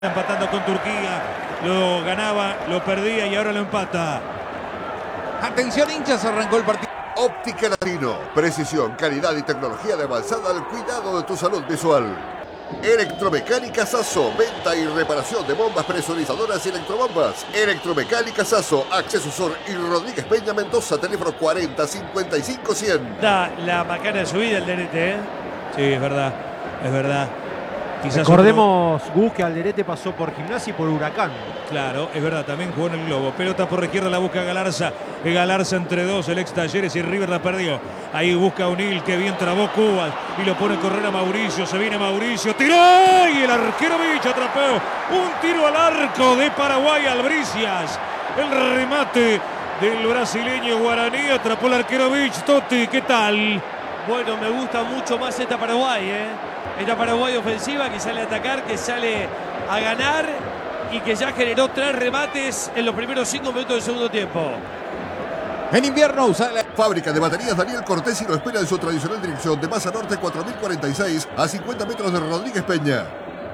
Empatando con Turquía, lo ganaba, lo perdía y ahora lo empata. Atención hinchas, arrancó el partido. Óptica Latino, precisión, calidad y tecnología de avanzada al cuidado de tu salud visual. Electromecánica Sasso, venta y reparación de bombas presurizadoras y electrobombas. Electromecánica Sasso, Acceso Sur y Rodríguez Peña Mendoza, teléfono 40 55 100. Da la macana de subida el Derete, ¿eh? Sí, es verdad, es verdad. Quizás recordemos, Gus, que Alderete pasó por Gimnasia y por Huracán. Claro, es verdad, también jugó en el Globo. Pelota por izquierda, la busca Galarza. Galarza entre dos, el ex Talleres y River la perdió. Ahí busca O'Neill, que bien trabó Cubas y lo pone a correr a Mauricio. Se viene Mauricio, tiró y el arquero Vich atrapó. Un tiro al arco de Paraguay, Albricias. El remate del brasileño Guaraní, atrapó el arquero Vich. Totti, ¿qué tal? Bueno, me gusta mucho más esta Paraguay, ¿eh? Esta Paraguay ofensiva que sale a atacar, que sale a ganar y que ya generó 3 remates en los primeros 5 minutos del segundo tiempo. En invierno usa la Fábrica de baterías Daniel Cortés y lo espera en su tradicional dirección de Masa Norte 4046 a 50 metros de Rodríguez Peña.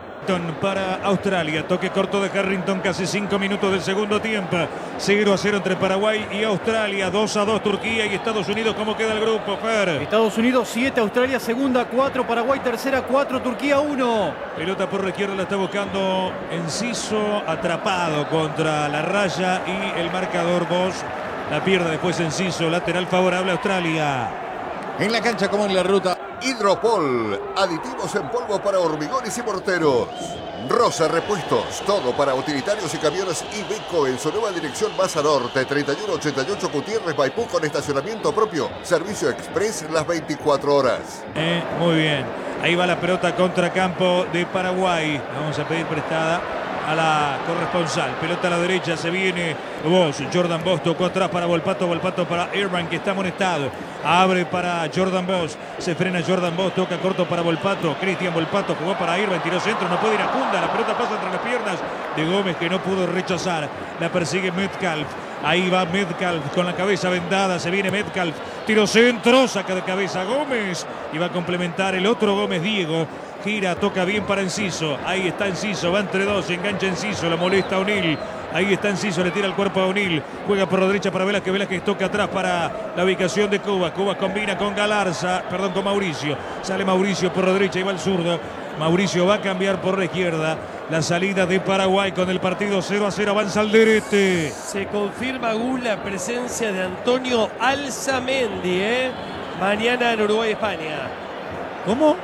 Para Australia, toque corto de Harrington, casi 5 minutos del segundo tiempo. 0-0 entre Paraguay y Australia, 2-2 Turquía y Estados Unidos. ¿Cómo queda el grupo, Fer? Estados Unidos 7, Australia segunda, 4, Paraguay tercera, 4, Turquía 1. Pelota por la izquierda, la está buscando Enciso, atrapado contra la raya y el marcador Vos. La pierde después Enciso, lateral favorable a Australia. en la cancha como en la ruta. Hidropol, aditivos en polvo para hormigones y morteros. Rosa Repuestos, todo para utilitarios y camiones Iveco en su nueva dirección Masa Norte, 3188 Gutiérrez Maipú con estacionamiento propio. Servicio express las 24 horas. Muy bien. Ahí va la pelota contracampo de Paraguay. Vamos a pedir prestada a la corresponsal. Pelota a la derecha, se viene Vos. Jordan Vos tocó atrás para Volpato. Volpato para Irvine, que está amonestado. Abre para Jordan Vos. Se frena Jordan Vos. Toca corto para Volpato. Cristian Volpato jugó para Irvine. Tiró centro. No puede ir a Cunda. La pelota pasa entre las piernas de Gómez, que no pudo rechazar. La persigue Metcalf. Ahí va Metcalf con la cabeza vendada. Se viene Metcalf. Tiro centro. Saca de cabeza Gómez. Y va a complementar el otro Gómez, Diego. Gira, toca bien para Enciso. Ahí está Enciso, va entre dos, engancha Enciso, la molesta a O'Neill. Ahí está Enciso, le tira el cuerpo a O'Neill. Juega por la derecha para Velázquez. Velázquez toca atrás para la ubicación de Cubas. Cubas combina con Galarza, perdón, con Mauricio. Sale Mauricio por la derecha y va el zurdo. Mauricio va a cambiar por la izquierda. La salida de Paraguay con el partido 0-0. Avanza Alderete. Se confirma, Gus, la presencia de Antonio Alzamendi, ¿eh? Mañana en Uruguay-España. ¿Cómo?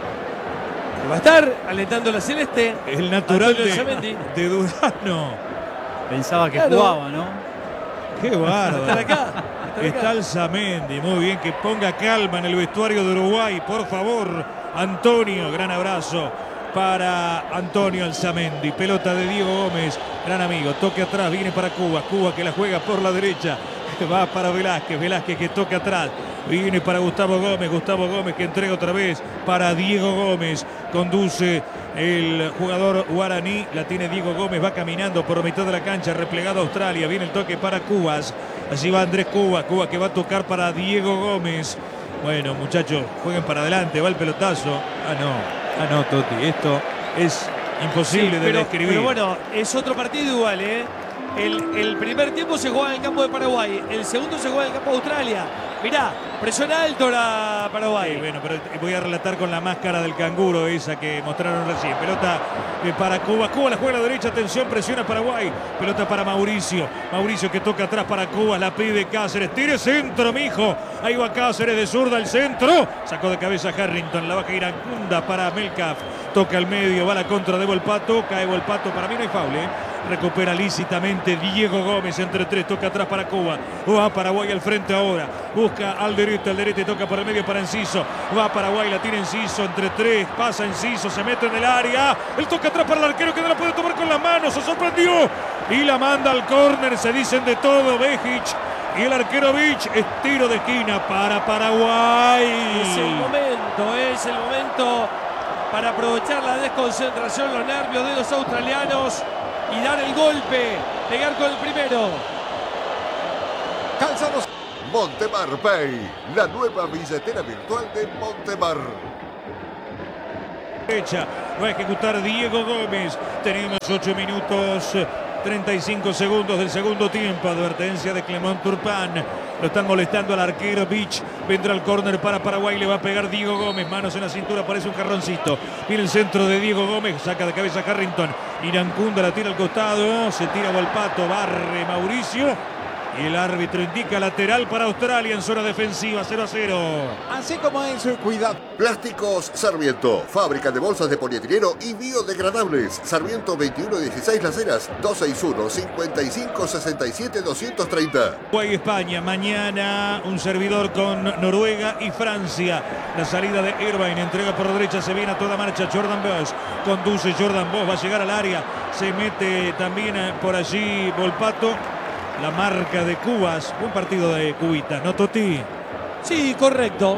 Va a estar alentando la celeste. El natural de Durano. Pensaba que jugaba, ¿no? Qué bárbaro. Estar acá. Está Alzamendi. Muy bien, que ponga calma en el vestuario de Uruguay, por favor. Antonio, gran abrazo para Antonio Alzamendi. Pelota de Diego Gómez, gran amigo. Toque atrás, viene para Cuba. Cuba que la juega por la derecha. Va para Velázquez. Velázquez que toca atrás. Viene para Gustavo Gómez. Gustavo Gómez que entrega otra vez para Diego Gómez. Conduce el jugador guaraní. La tiene Diego Gómez. Va caminando por mitad de la cancha. Replegado a Australia. Viene el toque para Cubas. Allí va Andrés Cubas. Cubas que va a tocar para Diego Gómez. Bueno, muchachos, jueguen para adelante. Va el pelotazo. Ah, no, Totti. Esto es imposible de describir. Pero bueno, es otro partido igual, ¿eh? El primer tiempo se juega en el campo de Paraguay, el segundo se juega en el campo de Australia. Mirá, presiona alto la Paraguay. Sí, bueno, pero voy a relatar con la máscara del canguro esa que mostraron recién. Pelota para Cuba. Cuba la juega a la derecha, atención, presiona Paraguay. Pelota para Mauricio. Mauricio que toca atrás para Cuba, la pide Cáceres. Tire centro, mijo. Ahí va Cáceres de zurda al centro. Sacó de cabeza Harrington, la va a ir a Cunda para Melcaf. Toca al medio, va la contra de Volpato. Cae Volpato, para mí no hay foul, ¿eh? Recupera lícitamente Diego Gómez entre tres, toca atrás para Cuba. Va Paraguay al frente ahora. Busca Alderete toca por el medio para Enciso. Va Paraguay, la tiene Enciso entre tres. Pasa Enciso, se mete en el área. El toca atrás para el arquero que no la puede tomar con las manos. Se sorprendió y la manda al córner. Se dicen de todo. Bejic y el arquero Vich. Es tiro de esquina para Paraguay. Es el momento para aprovechar la desconcentración, los nervios de los australianos y dar el golpe, pegar con el primero. Calzados. Montemar Pay, la nueva billetera virtual de Montemar. derecha. Va a ejecutar Diego Gómez. Tenemos 8 minutos 35 segundos del segundo tiempo. Advertencia de Clement Turpin. Lo están molestando al arquero Beach. Vendrá el córner para Paraguay. Le va a pegar Diego Gómez. Manos en la cintura. Parece un jarroncito. Viene el centro de Diego Gómez. Saca de cabeza Harrington. Irancunda la tira al costado. Se tira Volpato. Barre Mauricio. Y el árbitro indica lateral para Australia en zona defensiva. 0-0. Así como eso, cuidado. Plásticos Sarmiento, fábrica de bolsas de polietileno y biodegradables. Sarmiento 2116 Las Heras, 261-5567-230. Uruguay, España. Mañana un servidor con Noruega y Francia. La salida de Irvine. Entrega por derecha. Se viene a toda marcha Jordan Bosch. Conduce Jordan Bosch. Va a llegar al área. Se mete también por allí Volpato. La marca de Cubas. Buen partido de Cubitas, ¿no, Toti? Sí, correcto.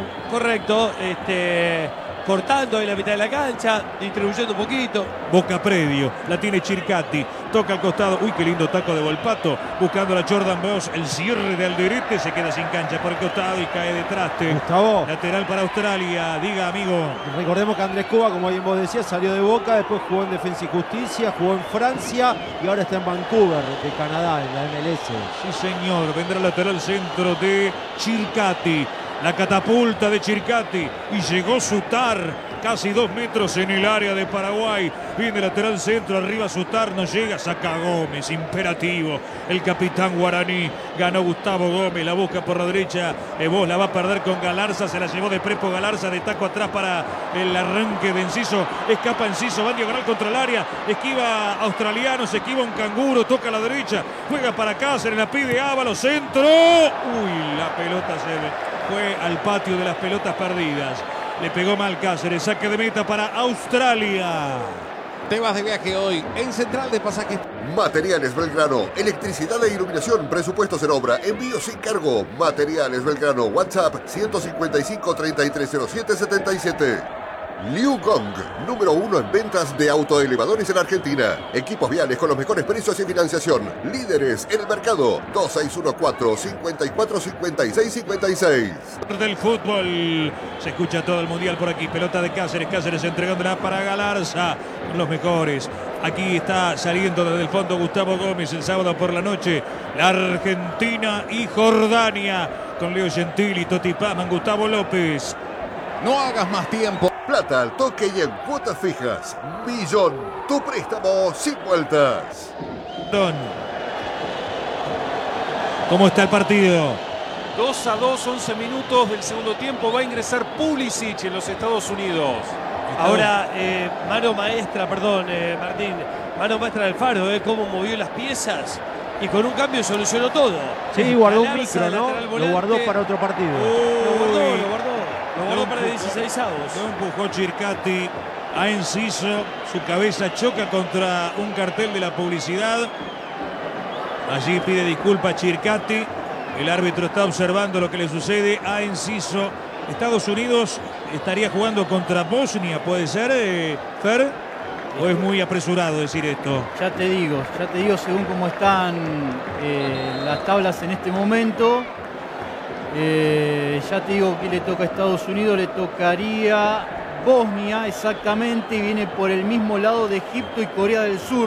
Cortando en la mitad de la cancha, distribuyendo un poquito. Boca predio, la tiene Chircati, toca al costado, uy, qué lindo taco de Volpato, buscando a Jordan Bosch, el cierre de Alderete, se queda sin cancha por el costado y cae de traste. Gustavo, lateral para Australia, diga amigo. recordemos que Andrés Cuba, como bien vos decías, salió de Boca, después jugó en Defensa y Justicia, jugó en Francia y ahora está en Vancouver, de Canadá, en la MLS. Sí señor, vendrá el lateral centro de Chircati. La catapulta de Chircati y llegó Sutar, casi 2 metros en el área de Paraguay. Viene lateral centro, arriba Sutar, no llega, saca Gómez, imperativo. El capitán guaraní, ganó Gustavo Gómez, la busca por la derecha. Vos la va a perder con Galarza, se la llevó de prepo Galarza, de taco atrás para el arranque de Enciso. Escapa Enciso, va a diagonal contra el área, esquiva australiano, se esquiva un canguro, toca a la derecha, juega para Cáceres, la pide Ábalos, centro. Uy, la pelota fue al patio de las pelotas perdidas. Le pegó mal Cáceres. Saque de meta para Australia. Te vas de viaje hoy en Central de Pasajes. Materiales Belgrano, electricidad e iluminación, presupuestos en obra, envío sin cargo. Materiales Belgrano, WhatsApp 155-3307-77. Liu Gong, número 1 en ventas de autoelevadores en Argentina. Equipos viales con los mejores precios y financiación. Líderes en el mercado. 2614-545656. Del fútbol. Se escucha todo el mundial por aquí. Pelota de Cáceres. Cáceres entregándola para Galarza. Los mejores. Aquí está saliendo desde el fondo Gustavo Gómez el sábado por la noche. La Argentina y Jordania. Con Leo Gentili, Toti Pazman, Gustavo López. No hagas más tiempo. Plata al toque y en cuotas fijas. Millón, tu préstamo sin vueltas. ¿Cómo está el partido? 2-2, 11 minutos del segundo tiempo. Va a ingresar Pulisic en los Estados Unidos. Ahora, mano maestra, Martín. Mano maestra del Faro, cómo movió las piezas. Y con un cambio solucionó todo. Sí, guardó un Galarza, micro, ¿no? lateral Lo volante. guardó para otro partido. Lo guardó para 16avos. Lo empujó Chircati a Enciso. Su cabeza choca contra un cartel de la publicidad. Allí pide disculpas Chircati. El árbitro está observando lo que le sucede a Enciso. Estados Unidos estaría jugando contra Bosnia, ¿puede ser, Fer? ¿O es muy apresurado decir esto? Ya te digo, según cómo están las tablas en este momento. Ya te digo que le toca a Estados Unidos, le tocaría Bosnia exactamente, y viene por el mismo lado de Egipto y Corea del Sur.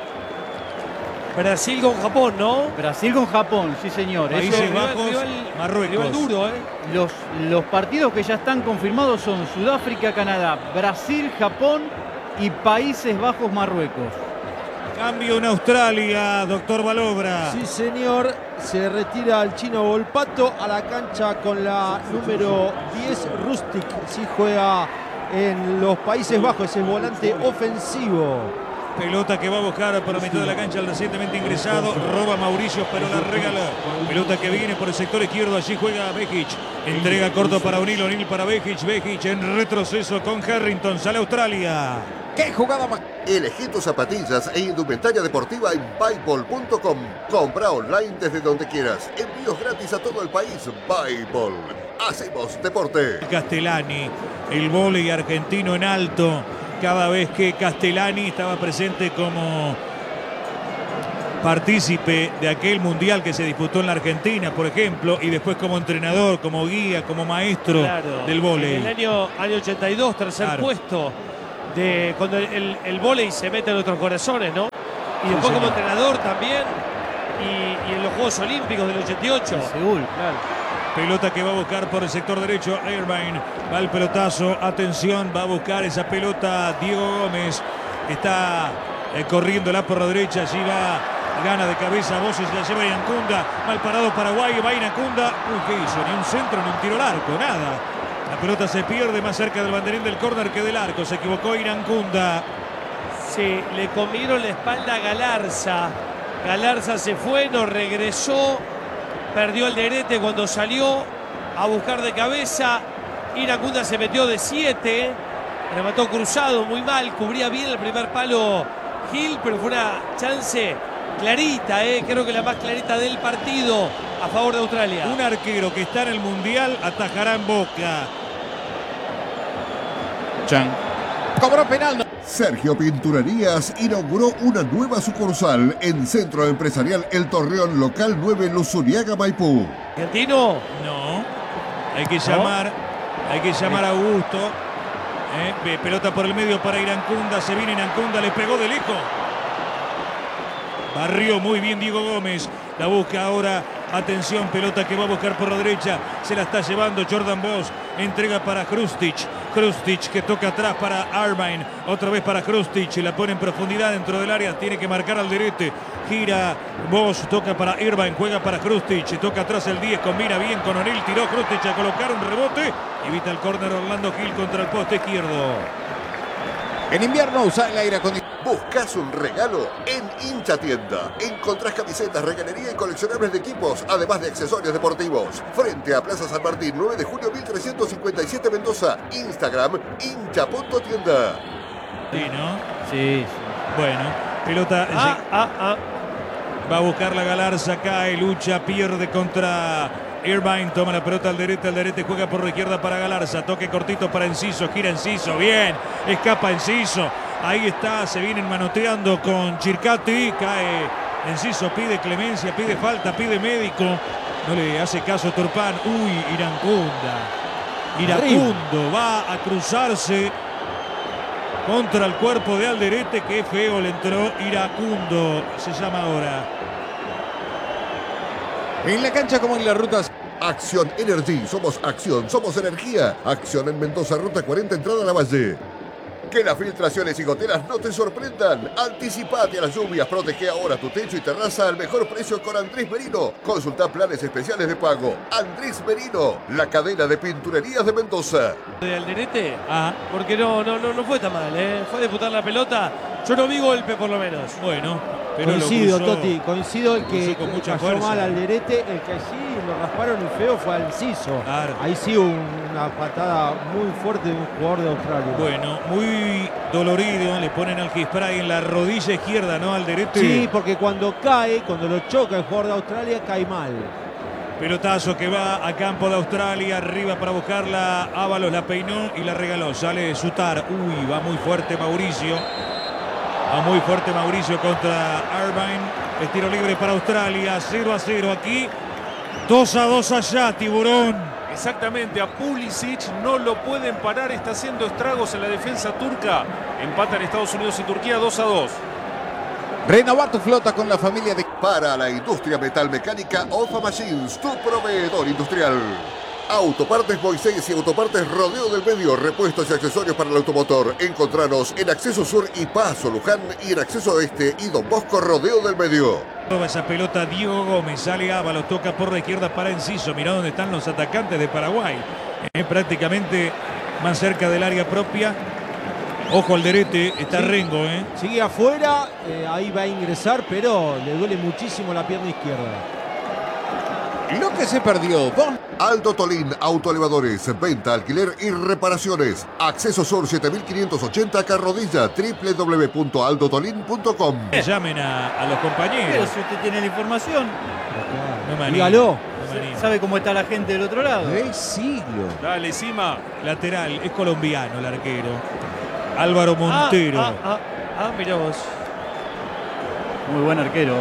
Brasil con Japón, ¿no? Brasil con Japón, sí señor. Países Bajos, Marruecos. Rival duro, Los partidos que ya están confirmados son Sudáfrica, Canadá, Brasil, Japón y Países Bajos, Marruecos. Cambio en Australia, doctor Balobra. Sí, señor. Se retira el chino Volpato a la cancha con la número 10, Rustic. Sí, juega en los Países Bajos, es el volante ofensivo. Pelota que va a buscar por la mitad de la cancha el recientemente ingresado. Roba Mauricio, pero la regala. Pelota que viene por el sector izquierdo. Allí juega Bejic. Entrega corto para O'Neill. O'Neill para Bejic. Bejic en retroceso con Harrington. Sale Australia. ¡Qué jugada más! Elegí tus zapatillas e indumentaria deportiva en Byball.com. Compra online desde donde quieras. Envíos gratis a todo el país. Byball. Hacemos deporte. Castellani, el vóley argentino en alto. Cada vez que Castellani estaba presente como partícipe de aquel mundial que se disputó en la Argentina, por ejemplo, y después como entrenador, como guía, como maestro del vóley. En el año 82, tercer Claro. puesto de cuando el vóley se mete en nuestros corazones, ¿no? Y después como entrenador también, y en los Juegos Olímpicos del 88. Seúl, claro. Pelota que va a buscar por el sector derecho Irvine. Va el pelotazo. Atención, va a buscar esa pelota Diego Gómez. Está corriéndola por la derecha. Allí va, gana de cabeza. Voces la lleva Inancunda. Mal parado Paraguay. Va Inancunda. Uy, ¿qué hizo? Ni un centro, ni un tiro al arco. Nada. La pelota se pierde más cerca del banderín del córner que del arco. Se equivocó Inancunda. Sí, le comieron la espalda a Galarza. Galarza se fue, no regresó. Perdió el Alderete cuando salió a buscar de cabeza. Inancunda se metió de 7. Remató cruzado muy mal. Cubría bien el primer palo Gil, pero fue una chance clarita, creo que la más clarita del partido a favor de Australia. Un arquero que está en el Mundial atajará en Boca. Cobró penal. Sergio Pinturerías inauguró una nueva sucursal en Centro Empresarial El Torreón, local 9, Luzuriaga, Maipú. ¿Argentino? No. Hay que llamar a Augusto. Pelota por el medio para Inancunda. Se viene Inancunda, le pegó de lejos. Barrió muy bien Diego Gómez. La busca ahora. Atención, pelota que va a buscar por la derecha. Se la está llevando Jordan Bosch. Entrega para Krustic. Krustic que toca atrás para Irvine. Otra vez para Krustic. La pone en profundidad dentro del área. Tiene que marcar Alderete. Gira Bosch. Toca para Irvine. Juega para Krustic. Toca atrás el 10. Combina bien con O'Neill. Tiró Krustic a colocar un rebote. Evita el córner Orlando Gil contra el poste izquierdo. En invierno usa el aire acondicionado. ¿Buscas un regalo? En Hincha Tienda encontrás camisetas, regalería y coleccionables de equipos, además de accesorios deportivos. Frente a Plaza San Martín, 9 de junio 1357 Mendoza. Instagram, hincha.tienda. Sí, ¿no? Sí. Bueno, pelota. Va a buscar la Galarza, cae, lucha, pierde contra Irvine, toma la pelota Alderete juega por la izquierda para Galarza, toque cortito para Enciso, gira Enciso, bien, escapa Enciso, ahí está, se vienen manoteando con Chircati, cae Enciso, pide clemencia, pide falta, pide médico, no le hace caso Turpán, uy, Iracundo va a cruzarse contra el cuerpo de Alderete, qué feo le entró Iracundo, se llama ahora. En la cancha como en las rutas. Acción Energy, somos acción, somos energía. Acción en Mendoza, ruta 40, entrada a la Valle. Que las filtraciones y goteras no te sorprendan. Anticipate a las lluvias, protege ahora tu techo y terraza al mejor precio con Andrés Merino. Consulta planes especiales de pago. Andrés Merino, la cadena de pinturerías de Mendoza. De Alderete, porque no fue tan mal, fue a disputar la pelota. Yo no vi golpe por lo menos. Bueno, pero coincido, lo cruzó, Totti, coincido el que con mucha cayó fuerza. mal Alderete, el que sí lo rasparon y feo fue al Enciso. Claro. Ahí sí una patada muy fuerte de un jugador de Australia. Bueno, muy dolorido, le ponen al spray en la rodilla izquierda, ¿no? Alderete. Sí, porque cuando lo choca el jugador de Australia, cae mal. Pelotazo que va a campo de Australia, arriba para buscarla, Ábalos la peinó y la regaló, sale Sutar, uy, va muy fuerte Mauricio. Va muy fuerte Mauricio contra Irvine. Es tiro libre para Australia. 0-0 aquí. 2-2 allá, Tiburón. Exactamente, a Pulisic no lo pueden parar. Está haciendo estragos en la defensa turca. Empatan Estados Unidos y Turquía 2-2. Renovar tu flota con la familia de. Para la industria metalmecánica, Ofa Machines, tu proveedor industrial. Autopartes Moisés y Autopartes Rodeo del Medio, repuestos y accesorios para el automotor. Encontranos en Acceso Sur y Paso Luján y en Acceso Oeste y Don Bosco Rodeo del Medio. Toma esa pelota Diego Gómez, sale Ábalos, toca por la izquierda para Enciso. Mirá dónde están los atacantes de Paraguay. Prácticamente más cerca del área propia. Ojo Alderete, está Sí. Rengo. Sigue afuera, ahí va a ingresar, pero le duele muchísimo la pierna izquierda. Lo que se perdió. Aldo Tolín, autoelevadores, venta, alquiler y reparaciones. Acceso Sur 7580 Carrodilla, www.aldotolin.com. Llamen a los Pero compañeros. si usted tiene la información, No me animo, Dígalo. no me animo. sabe cómo está la gente del otro lado. ¡Qué siglo! Dale, Sima. Lateral, es colombiano el arquero. Álvaro Montero. Mirá vos. Muy buen arquero,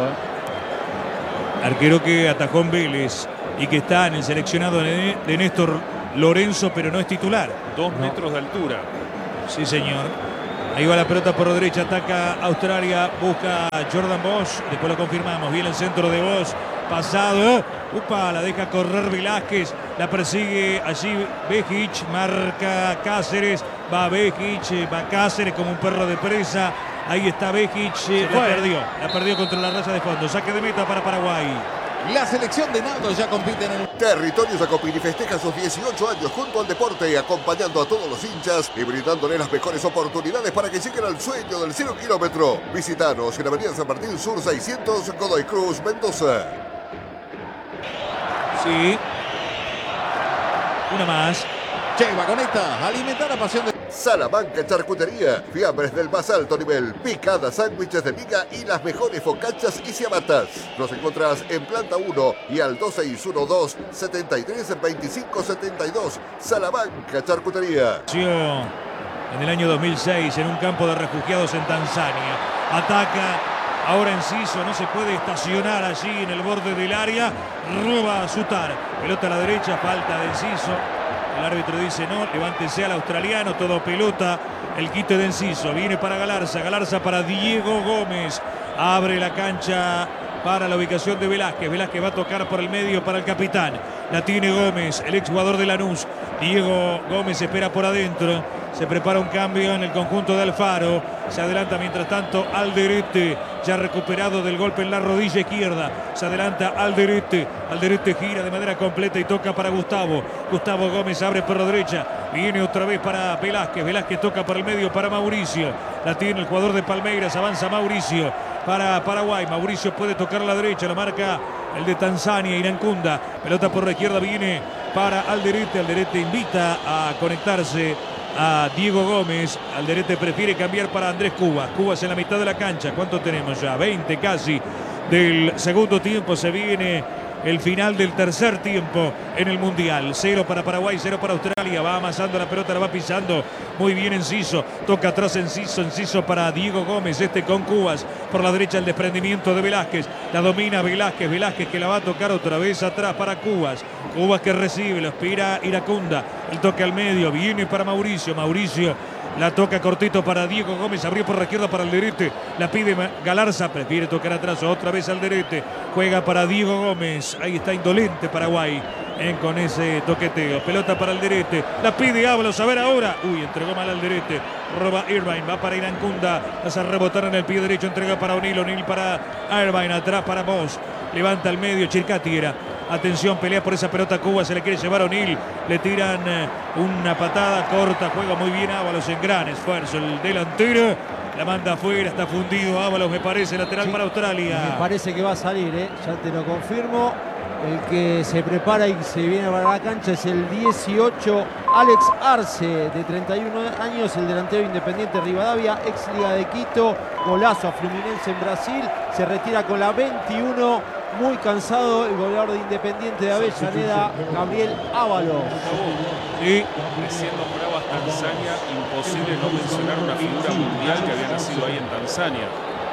Arquero que atajó en Vélez y que está en el seleccionado de Néstor Lorenzo, pero no es titular. 2 metros de altura. Sí, señor. Ahí va la pelota por derecha, ataca Australia, busca Jordan Bosch, después lo confirmamos, viene el centro de Bosch, pasado, upa, la deja correr Velázquez, la persigue allí Behic, marca Cáceres, va Behic, va Cáceres como un perro de presa, ahí está Behic, la perdió contra la raya de fondo, saque de meta para Paraguay. La selección de Naldo ya compite en el Territorio Jacopini festeja sus 18 años junto al deporte, acompañando a todos los hinchas y brindándole las mejores oportunidades para que lleguen al sueño del 0 kilómetro. Visítanos en la avenida San Martín Sur 600, Godoy Cruz, Mendoza. Sí. Una más. Che, Vagoneta, alimentar la pasión de Salamanca Charcutería, fiambres del más alto nivel, picadas, sándwiches de miga y las mejores focachas y ciabatas. Nos encontrás en planta 1 y al 2612-732572. Salamanca Charcutería. En el año 2006 en un campo de refugiados en Tanzania. Ataca ahora Enciso, no se puede estacionar allí en el borde del área. Roba a Sutar. Pelota a la derecha, falta de Enciso. El árbitro dice no, levántese al australiano, todo pelota. El quite de Enciso, viene para Galarza, Galarza para Diego Gómez. Abre la cancha para la ubicación de Velázquez. Velázquez va a tocar por el medio para el capitán. La tiene Gómez, el exjugador de Lanús. Diego Gómez espera por adentro. Se prepara un cambio en el conjunto de Alfaro. Se adelanta mientras tanto Alderete, ya recuperado del golpe en la rodilla izquierda. Se adelanta Alderete. Alderete gira de manera completa y toca para Gustavo. Gustavo Gómez abre por la derecha. Viene otra vez para Velázquez. Velázquez toca por el medio para Mauricio. La tiene el jugador de Palmeiras. Avanza Mauricio para Paraguay. Mauricio puede tocar a la derecha. Lo marca el de Tanzania, Irankunda. Pelota por la izquierda viene para Alderete. Alderete invita a conectarse a Diego Gómez. Alderete prefiere cambiar para Andrés Cubas. Cubas en la mitad de la cancha. ¿Cuánto tenemos ya? 20 casi del segundo tiempo. Se viene el final del tercer tiempo en el Mundial. 0 para Paraguay, 0 para Australia. Va amasando la pelota, la va pisando muy bien Enciso. Toca atrás Enciso. Enciso para Diego Gómez. Este con Cubas. Por la derecha el desprendimiento de Velázquez. La domina Velázquez. Velázquez que la va a tocar otra vez atrás para Cubas. Cubas que recibe, lo aspira Iracunda. El toque al medio. Viene para Mauricio. Mauricio la toca cortito para Diego Gómez. Abrió por la izquierda para Alderete. La pide Galarza. Prefiere tocar atrás. Otra vez Alderete. Juega para Diego Gómez. Ahí está indolente Paraguay con ese toqueteo. Pelota para Alderete. La pide Ábalos. A ver ahora. Uy, entregó mal Alderete. Roba Irvine. Va para Irankunda. Hace rebotar en el pie derecho. Entrega para O'Neill. O'Neill para Irvine. Atrás para Bosch. Levanta al medio. Chircati era. Atención, pelea por esa pelota Cuba, se le quiere llevar a O'Neill, le tiran una patada corta, juega muy bien Ábalos en gran esfuerzo, el delantero la manda afuera, está fundido Ábalos, me parece, lateral para Australia. Me parece que va a salir, ya te lo confirmo. El que se prepara y se viene para la cancha es el 18, Alex Arce, de 31 años, el delantero Independiente Rivadavia, ex Liga de Quito, golazo a Fluminense en Brasil, se retira con la 21, muy cansado el goleador de Independiente de Avellaneda, Gabriel Ábalos. Sí. Recién nombrabas Tanzania, imposible no mencionar una figura mundial que había nacido ahí en Tanzania.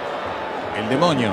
el demonio.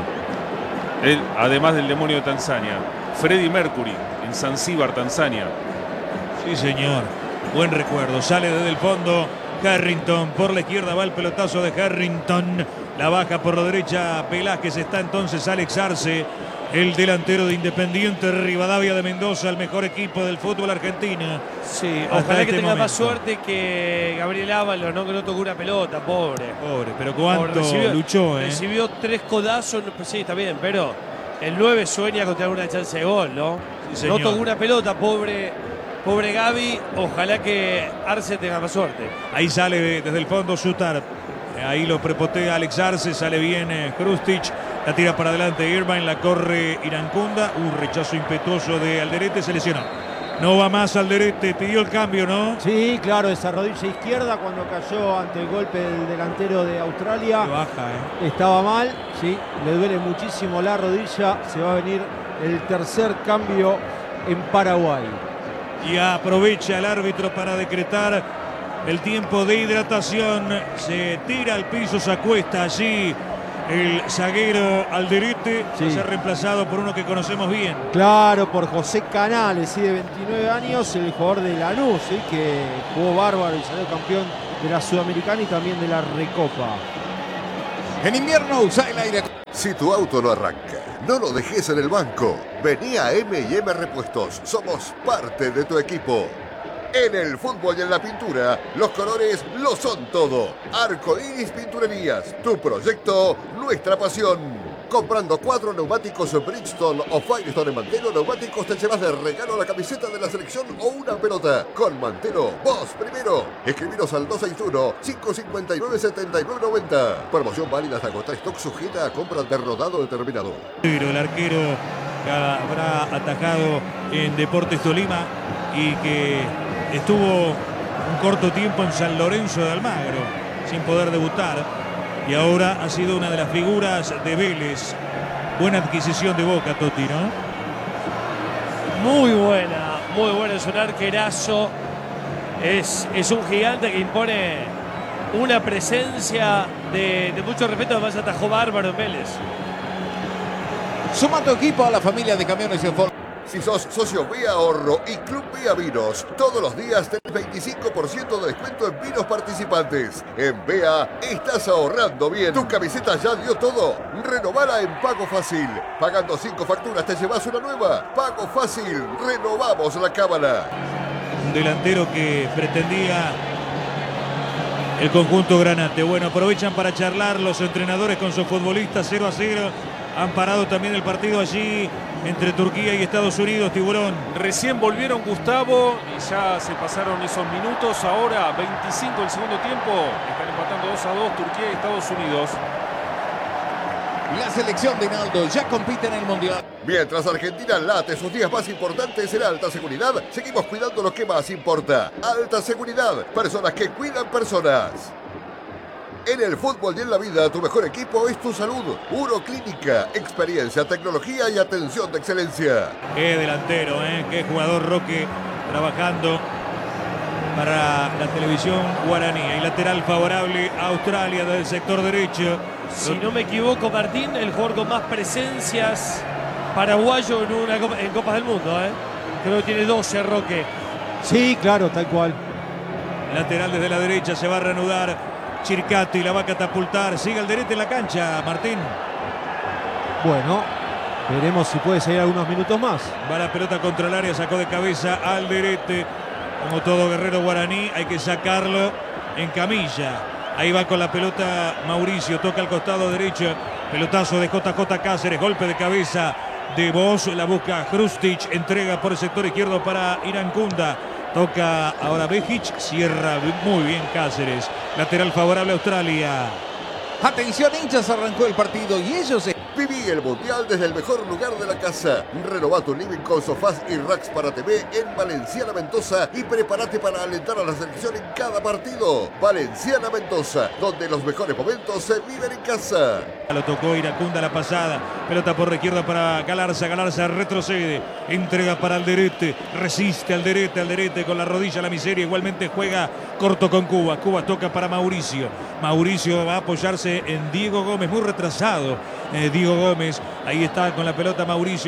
Además del demonio de Tanzania, Freddie Mercury en Zanzíbar, Tanzania. Sí, señor. Buen recuerdo. Sale desde el fondo Harrington. Por la izquierda va el pelotazo de Harrington. La baja por la derecha Velázquez. Está entonces Alex Arce, el delantero de Independiente Rivadavia de Mendoza, el mejor equipo del fútbol argentino. Sí, hasta ojalá este que tenga más momento. suerte que Gabriel Ábalos, ¿no? Que no tocó una pelota, pobre. Pobre, pero cuánto Recibió- luchó, ¿eh? Recibió 3 codazos, pues sí, está bien, pero el 9 sueña con tener una chance de gol, ¿no? Sí, No señor. tocó una pelota, pobre Gaby. Ojalá que Arce tenga más suerte. Ahí sale desde el fondo Sutar. Ahí lo prepotea Alex Arce. Sale bien Krustic. La tira para adelante Irvine. La corre Irankunda. Rechazo impetuoso de Alderete. Se lesionó. No va más Alderete. Pidió el cambio, ¿no? Sí, claro, esa rodilla izquierda cuando cayó ante el golpe del delantero de Australia. Qué baja, ¿eh? Estaba mal, sí, le duele muchísimo la rodilla. Se va a venir el tercer cambio en Paraguay. Y aprovecha el árbitro para decretar el tiempo de hidratación. Se tira al piso, se acuesta allí el zaguero Alderete. Sí. Va a ser reemplazado por uno que conocemos bien. Claro, por José Canales, sí, de 29 años, el jugador de Lanús, sí, que jugó bárbaro y salió campeón de la Sudamericana y también de la Recopa. En invierno usa el aire. Si tu auto no arranca, no lo dejes en el banco. Vení a M&M Repuestos. Somos parte de tu equipo. En el fútbol y en la pintura, los colores lo son todo. Arco Iris Pinturerías, tu proyecto, nuestra pasión. Comprando 4 neumáticos Bridgestone o Firestone en Mantelo, neumáticos te llevas de regalo la camiseta de la selección o una pelota. Con Mantelo, vos primero. Escribiros al 261-559-7990. Promoción válida hasta agotar stock, sujeta a compra de rodado determinado. Pero el arquero que habrá atajado en Deportes Tolima y que estuvo un corto tiempo en San Lorenzo de Almagro sin poder debutar. Y ahora ha sido una de las figuras de Vélez. Buena adquisición de Boca, Totti, ¿no? Muy buena, es un arquerazo. Es un gigante que impone una presencia de mucho respeto. Además atajó bárbaro en Vélez. Suma tu equipo a la familia de camiones en Ford. Si sos socio Vía Ahorro y Club Vía Vinos, todos los días tenés 25% de descuento en vinos participantes. En Vea estás ahorrando bien. Tu camiseta ya dio todo. Renovala en Pago Fácil. Pagando 5 facturas te llevas una nueva. Pago Fácil. Renovamos la cábala. Un delantero que pretendía el conjunto Granate. Bueno, aprovechan para charlar los entrenadores con sus futbolistas. 0-0. Han parado también el partido allí entre Turquía y Estados Unidos, Tiburón. Recién volvieron, Gustavo, y ya se pasaron esos minutos. Ahora 25 del segundo tiempo. Están empatando 2-2 Turquía y Estados Unidos. La selección de Naldo ya compite en el Mundial. Mientras Argentina late sus días más importantes en alta seguridad, seguimos cuidando lo que más importa. Alta seguridad, personas que cuidan personas. En el fútbol y en la vida, tu mejor equipo es tu salud. Uroclínica, experiencia, tecnología y atención de excelencia. Qué delantero, qué jugador Roque trabajando para la televisión guaraní. Y lateral favorable a Australia del sector derecho. Si no me equivoco, Martín, el jugador con más presencias paraguayo en Copas del Mundo. Creo que tiene 12, Roque. Sí, claro, tal cual. Lateral desde la derecha, se va a reanudar Chircati, la va a catapultar. Sigue Alderete en la cancha, Martín. Bueno, veremos si puede seguir algunos minutos más. Va la pelota contra el área, sacó de cabeza Alderete. Como todo guerrero guaraní, hay que sacarlo en camilla. Ahí va con la pelota Mauricio, toca al costado derecho. Pelotazo de JJ Cáceres, golpe de cabeza de Bosch, la busca Hrustic, entrega por el sector izquierdo para Irankunda. Toca ahora Bejic, cierra muy bien Cáceres. Lateral favorable a Australia. Atención, hinchas, arrancó el partido y ellos... Viví el Mundial desde el mejor lugar de la casa. Renová tu living con sofás y racks para TV en Valenciana Mendoza y prepárate para alentar a la selección en cada partido. Valenciana Mendoza, donde los mejores momentos se viven en casa. Lo tocó Iracunda la pasada. Pelota por la izquierda para Galarza. Galarza retrocede. Entrega para Alderete. Resiste Alderete con la rodilla a la miseria. Igualmente juega corto con Cuba. Cuba toca para Mauricio. Mauricio va a apoyarse en Diego Gómez. Muy retrasado. Diego Gómez, ahí está con la pelota Mauricio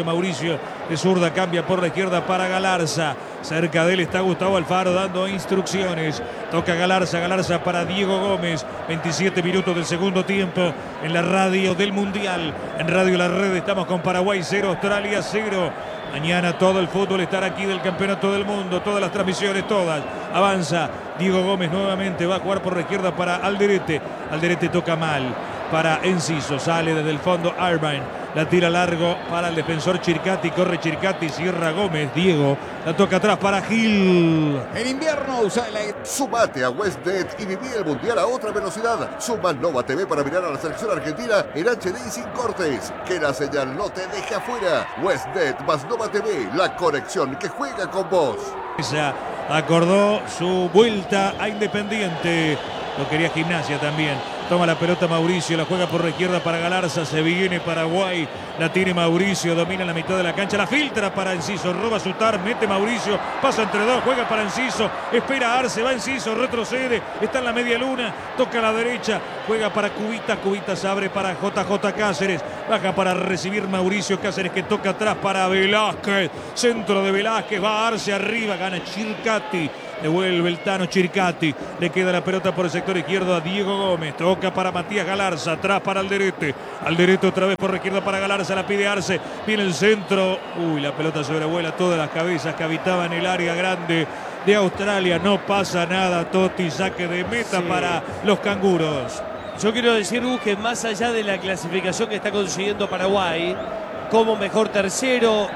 de zurda cambia por la izquierda para Galarza, cerca de él está Gustavo Alfaro dando instrucciones, toca Galarza para Diego Gómez, 27 minutos del segundo tiempo en la radio del Mundial, en Radio La Red estamos con Paraguay 0, Australia 0, mañana todo el fútbol estará aquí del Campeonato del Mundo, todas las transmisiones, todas, avanza Diego Gómez nuevamente, va a jugar por la izquierda para Alderete toca mal para Enciso, sale desde el fondo Arbain, la tira largo para el defensor Chircati, corre Chircati, cierra Gómez, Diego, la toca atrás para Gil. En invierno usa el aire. Sumate a WestNet y viví el Mundial a otra velocidad. Suma Nova TV para mirar a la selección argentina en HD y sin cortes. Que la señal no te deje afuera. WestNet más Nova TV, la conexión que juega con vos. Esa acordó su vuelta a Independiente. Lo quería Gimnasia también. Toma la pelota Mauricio, la juega por la izquierda para Galarza, se viene Paraguay, la tiene Mauricio, domina la mitad de la cancha, la filtra para Enciso, roba Sutar, mete Mauricio, pasa entre dos, juega para Enciso, espera Arce, va Enciso, retrocede, está en la media luna, toca a la derecha, juega para Cubitas, Cubitas abre para JJ Cáceres, baja para recibir Mauricio Cáceres que toca atrás para Velázquez, centro de Velázquez, va Arce arriba, gana Chircati, Devuelve el Tano Chircati. Le queda la pelota por el sector izquierdo a Diego Gómez. Toca para Matías Galarza. Atrás para Alderete. Alderete otra vez por la izquierda para Galarza. La pide Arce. Viene el centro. Uy, la pelota sobrevuela todas las cabezas que habitaban el área grande de Australia. No pasa nada, Totti. Saque de meta para los canguros. Yo quiero decir, que más allá de la clasificación que está consiguiendo Paraguay como mejor tercero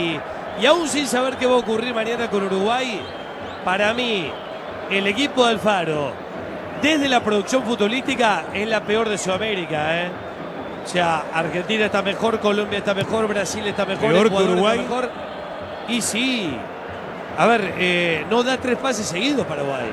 y aún sin saber qué va a ocurrir mañana con Uruguay, para mí el equipo de Alfaro desde la producción futbolística es la peor de Sudamérica, O sea, Argentina está mejor, Colombia está mejor, Brasil está mejor, ¿Peor que Ecuador Uruguay? está mejor. Y sí, a ver, no da 3 pases seguidos Paraguay.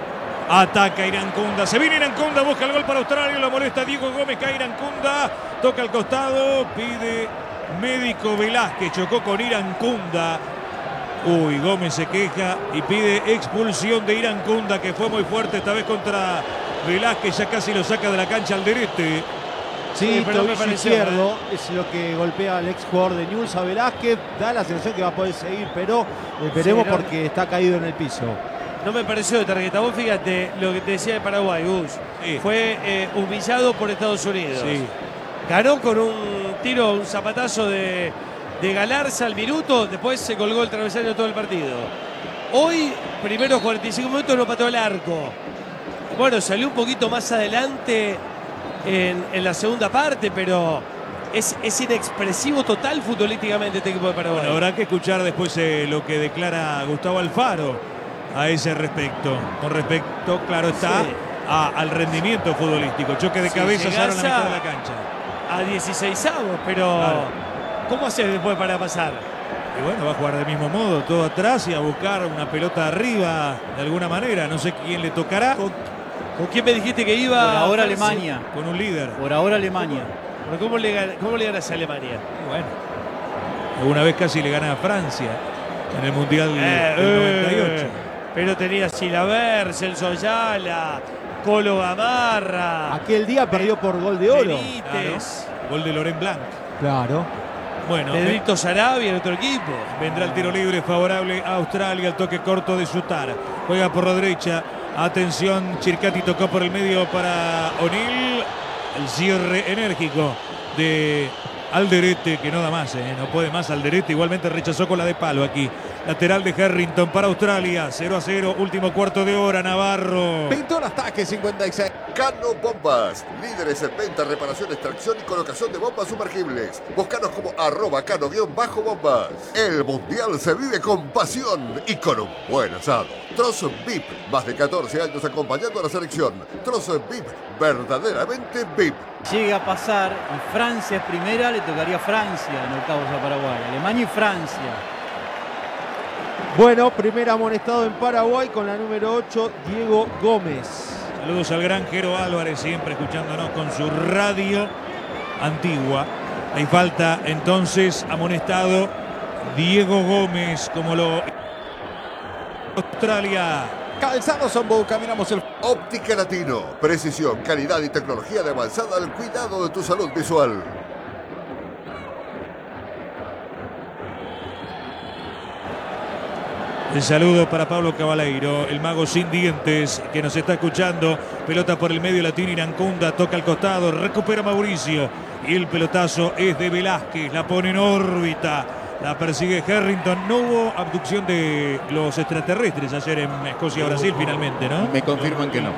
Ataca Irancunda, se viene Irancunda, busca el gol para Australia, lo molesta Diego Gómez, cae Irancunda, toca al costado, pide médico Velázquez, chocó con Irancunda. Uy, Gómez se queja y pide expulsión de Irancunda, que fue muy fuerte esta vez contra Velázquez, ya casi lo saca de la cancha Alderete. Sí, pero me tobillo pareció izquierdo es lo que golpea al ex jugador de Newell's a Velázquez. Da la sensación que va a poder seguir, pero veremos Sí, no. porque está caído en el piso. No me pareció de tarjeta. Vos fíjate lo que te decía de Paraguay, Gus. Sí. Fue humillado por Estados Unidos. Sí. Ganó con un tiro, un zapatazo de Galarza al minuto. Después se colgó el travesaño todo el partido. Hoy, primeros 45 minutos, no pateó el arco. Bueno, salió un poquito más adelante en la segunda parte, pero es inexpresivo total futbolísticamente este equipo de Paraguay. Bueno, habrá que escuchar después lo que declara Gustavo Alfaro a ese respecto. Con respecto, claro está, Sí. al rendimiento futbolístico. Choque de Si cabezas ahora en la llegás mitad de la cancha. A 16avos, pero Claro. ¿cómo haces después para pasar? Y bueno, va a jugar del mismo modo, todo atrás y a buscar una pelota arriba de alguna manera. No sé quién le tocará. ¿Con quién me dijiste que iba? Por ahora Francia? Alemania. Con un líder. Por ahora Alemania. Pero ¿cómo le ganas a Alemania? Y bueno, alguna vez casi le gana a Francia en el Mundial del 98. Pero tenía Chilaver, Celso Ayala, Colo Gamarra, Aquel día perdió por gol de oro. Benítez, Gol de Laurent Blanc. Claro. Bueno, Pedrito Sarabia en otro equipo. vendrá el tiro libre favorable a Australia. El toque corto de Sutar. Juega por la derecha. Atención, Chircati tocó por el medio para O'Neill. El cierre enérgico de Alderete, que no da más, no puede más Alderete. Igualmente rechazó con la de palo aquí. Lateral de Harrington para Australia. 0-0, último cuarto de hora, Navarro. Pintó el ataque 56. Cano Bombas, líderes en venta, reparación, extracción y colocación de bombas sumergibles. Búscanos como @cano_bombas. El Mundial se vive con pasión y con un buen asado. Trozo VIP, más de 14 años acompañando a la selección. Trozo VIP, verdaderamente VIP. Llega a pasar y Francia es primera, le tocaría Francia en octavos a Paraguay. Alemania y Francia. Bueno, primer amonestado en Paraguay con la número 8, Diego Gómez. Saludos al gran Jero Álvarez, siempre escuchándonos con su radio antigua. Hay falta entonces, amonestado Diego Gómez, como lo... Australia. Calzado Sombo, caminamos el... Óptica Latino, precisión, calidad y tecnología de avanzada al cuidado de tu salud visual. El saludo para Pablo Cabaleiro, el mago sin dientes que nos está escuchando. Pelota por el medio, la tiene Irancunda, toca al costado, recupera Mauricio. Y el pelotazo es de Velázquez, la pone en órbita. La persigue Harrington. No hubo abducción de los extraterrestres ayer en Escocia-Brasil finalmente, ¿no? Me confirman que no.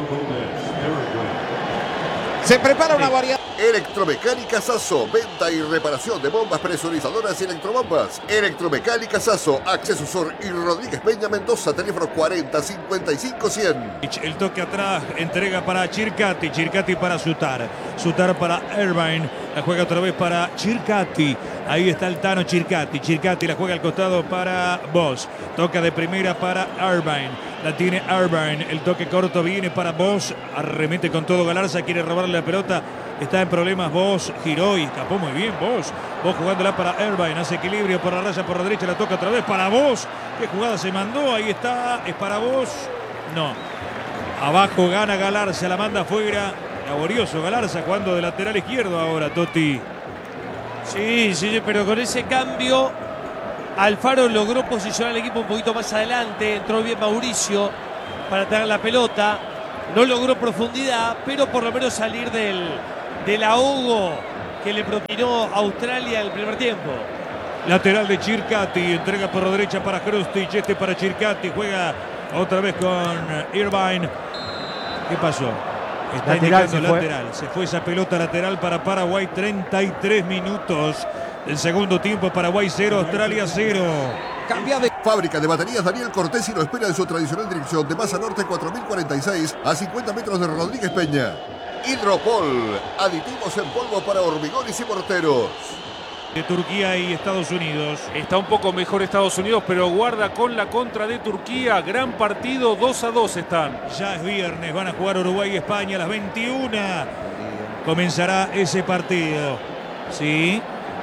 Se prepara una variante. Electromecánica Sasso, venta y reparación de bombas presurizadoras y electrobombas. Electromecánica Sasso, Acceso Sur y Rodríguez Peña Mendoza, teléfono 40 55 100. El toque atrás, entrega para Chircati, Chircati para Sutar, Sutar para Irvine, la juega otra vez para Chircati, ahí está el Tano Chircati, Chircati la juega al costado para Bosch, toca de primera para Irvine, la tiene Irvine, el toque corto viene para Bosch, arremete con todo Galarza, quiere robarle la pelota, está en problemas Bosch, giró y escapó muy bien Bosch, Bosch jugándola para Irvine, hace equilibrio por la raya por la derecha, la toca otra vez para Bosch, qué jugada se mandó, ahí está, es para Bosch, no. Abajo gana Galarza, la manda afuera. Laborioso Galarza jugando de lateral izquierdo ahora, Totti. Sí, pero con ese cambio Alfaro logró posicionar al equipo un poquito más adelante, entró bien Mauricio para tener la pelota, no logró profundidad, pero por lo menos salir del ahogo que le propinó Australia en el primer tiempo. Lateral de Circati, entrega por la derecha para Krustic, este para Circati, juega otra vez con Irvine. ¿Qué pasó? Está Lateral, indicando lateral. Se fue esa pelota lateral para Paraguay. 33 minutos del segundo tiempo. Paraguay 0, Australia 0. Cambia de Fábrica de baterías Daniel Cortesi lo espera en su tradicional dirección de Masa Norte 4046 a 50 metros de Rodríguez Peña. Hidropol, aditivos en polvo para hormigones y morteros. De Turquía y Estados Unidos. Está un poco mejor Estados Unidos, pero guarda con la contra de Turquía. Gran partido, 2-2 están. Ya es viernes, van a jugar Uruguay y España a las 21. Comenzará ese partido. Sí,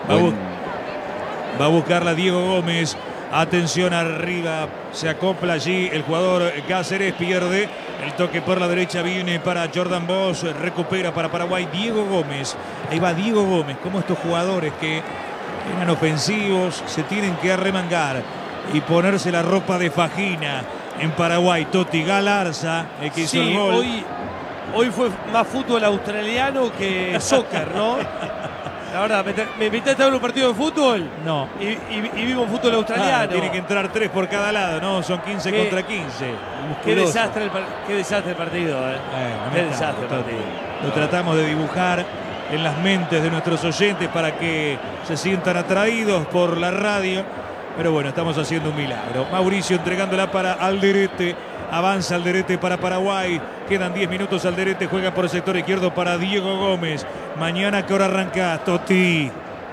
va a buscarla Diego Gómez. Atención arriba, se acopla allí el jugador Cáceres, pierde el toque por la derecha, viene para Jordan Bosch, recupera para Paraguay Diego Gómez. Ahí va Diego Gómez, como estos jugadores que eran ofensivos, se tienen que arremangar y ponerse la ropa de fajina en Paraguay. Totti Galarza, el que hizo el gol. Hoy fue más fútbol australiano que soccer, ¿no? Ahora, ¿me invitaste a ver un partido de fútbol? No. Y vimos fútbol australiano. Tiene que entrar 3 por cada lado, ¿no? Son 15 contra 15. Qué desastre el partido, ¿eh? Qué desastre el partido. Lo tratamos de dibujar en las mentes de nuestros oyentes para que se sientan atraídos por la radio. Pero bueno, estamos haciendo un milagro. Mauricio entregándola para Alderete. Avanza Alderete para Paraguay. Quedan 10 minutos. Alderete juega por el sector izquierdo para Diego Gómez. Mañana, ¿qué hora arranca? Totti.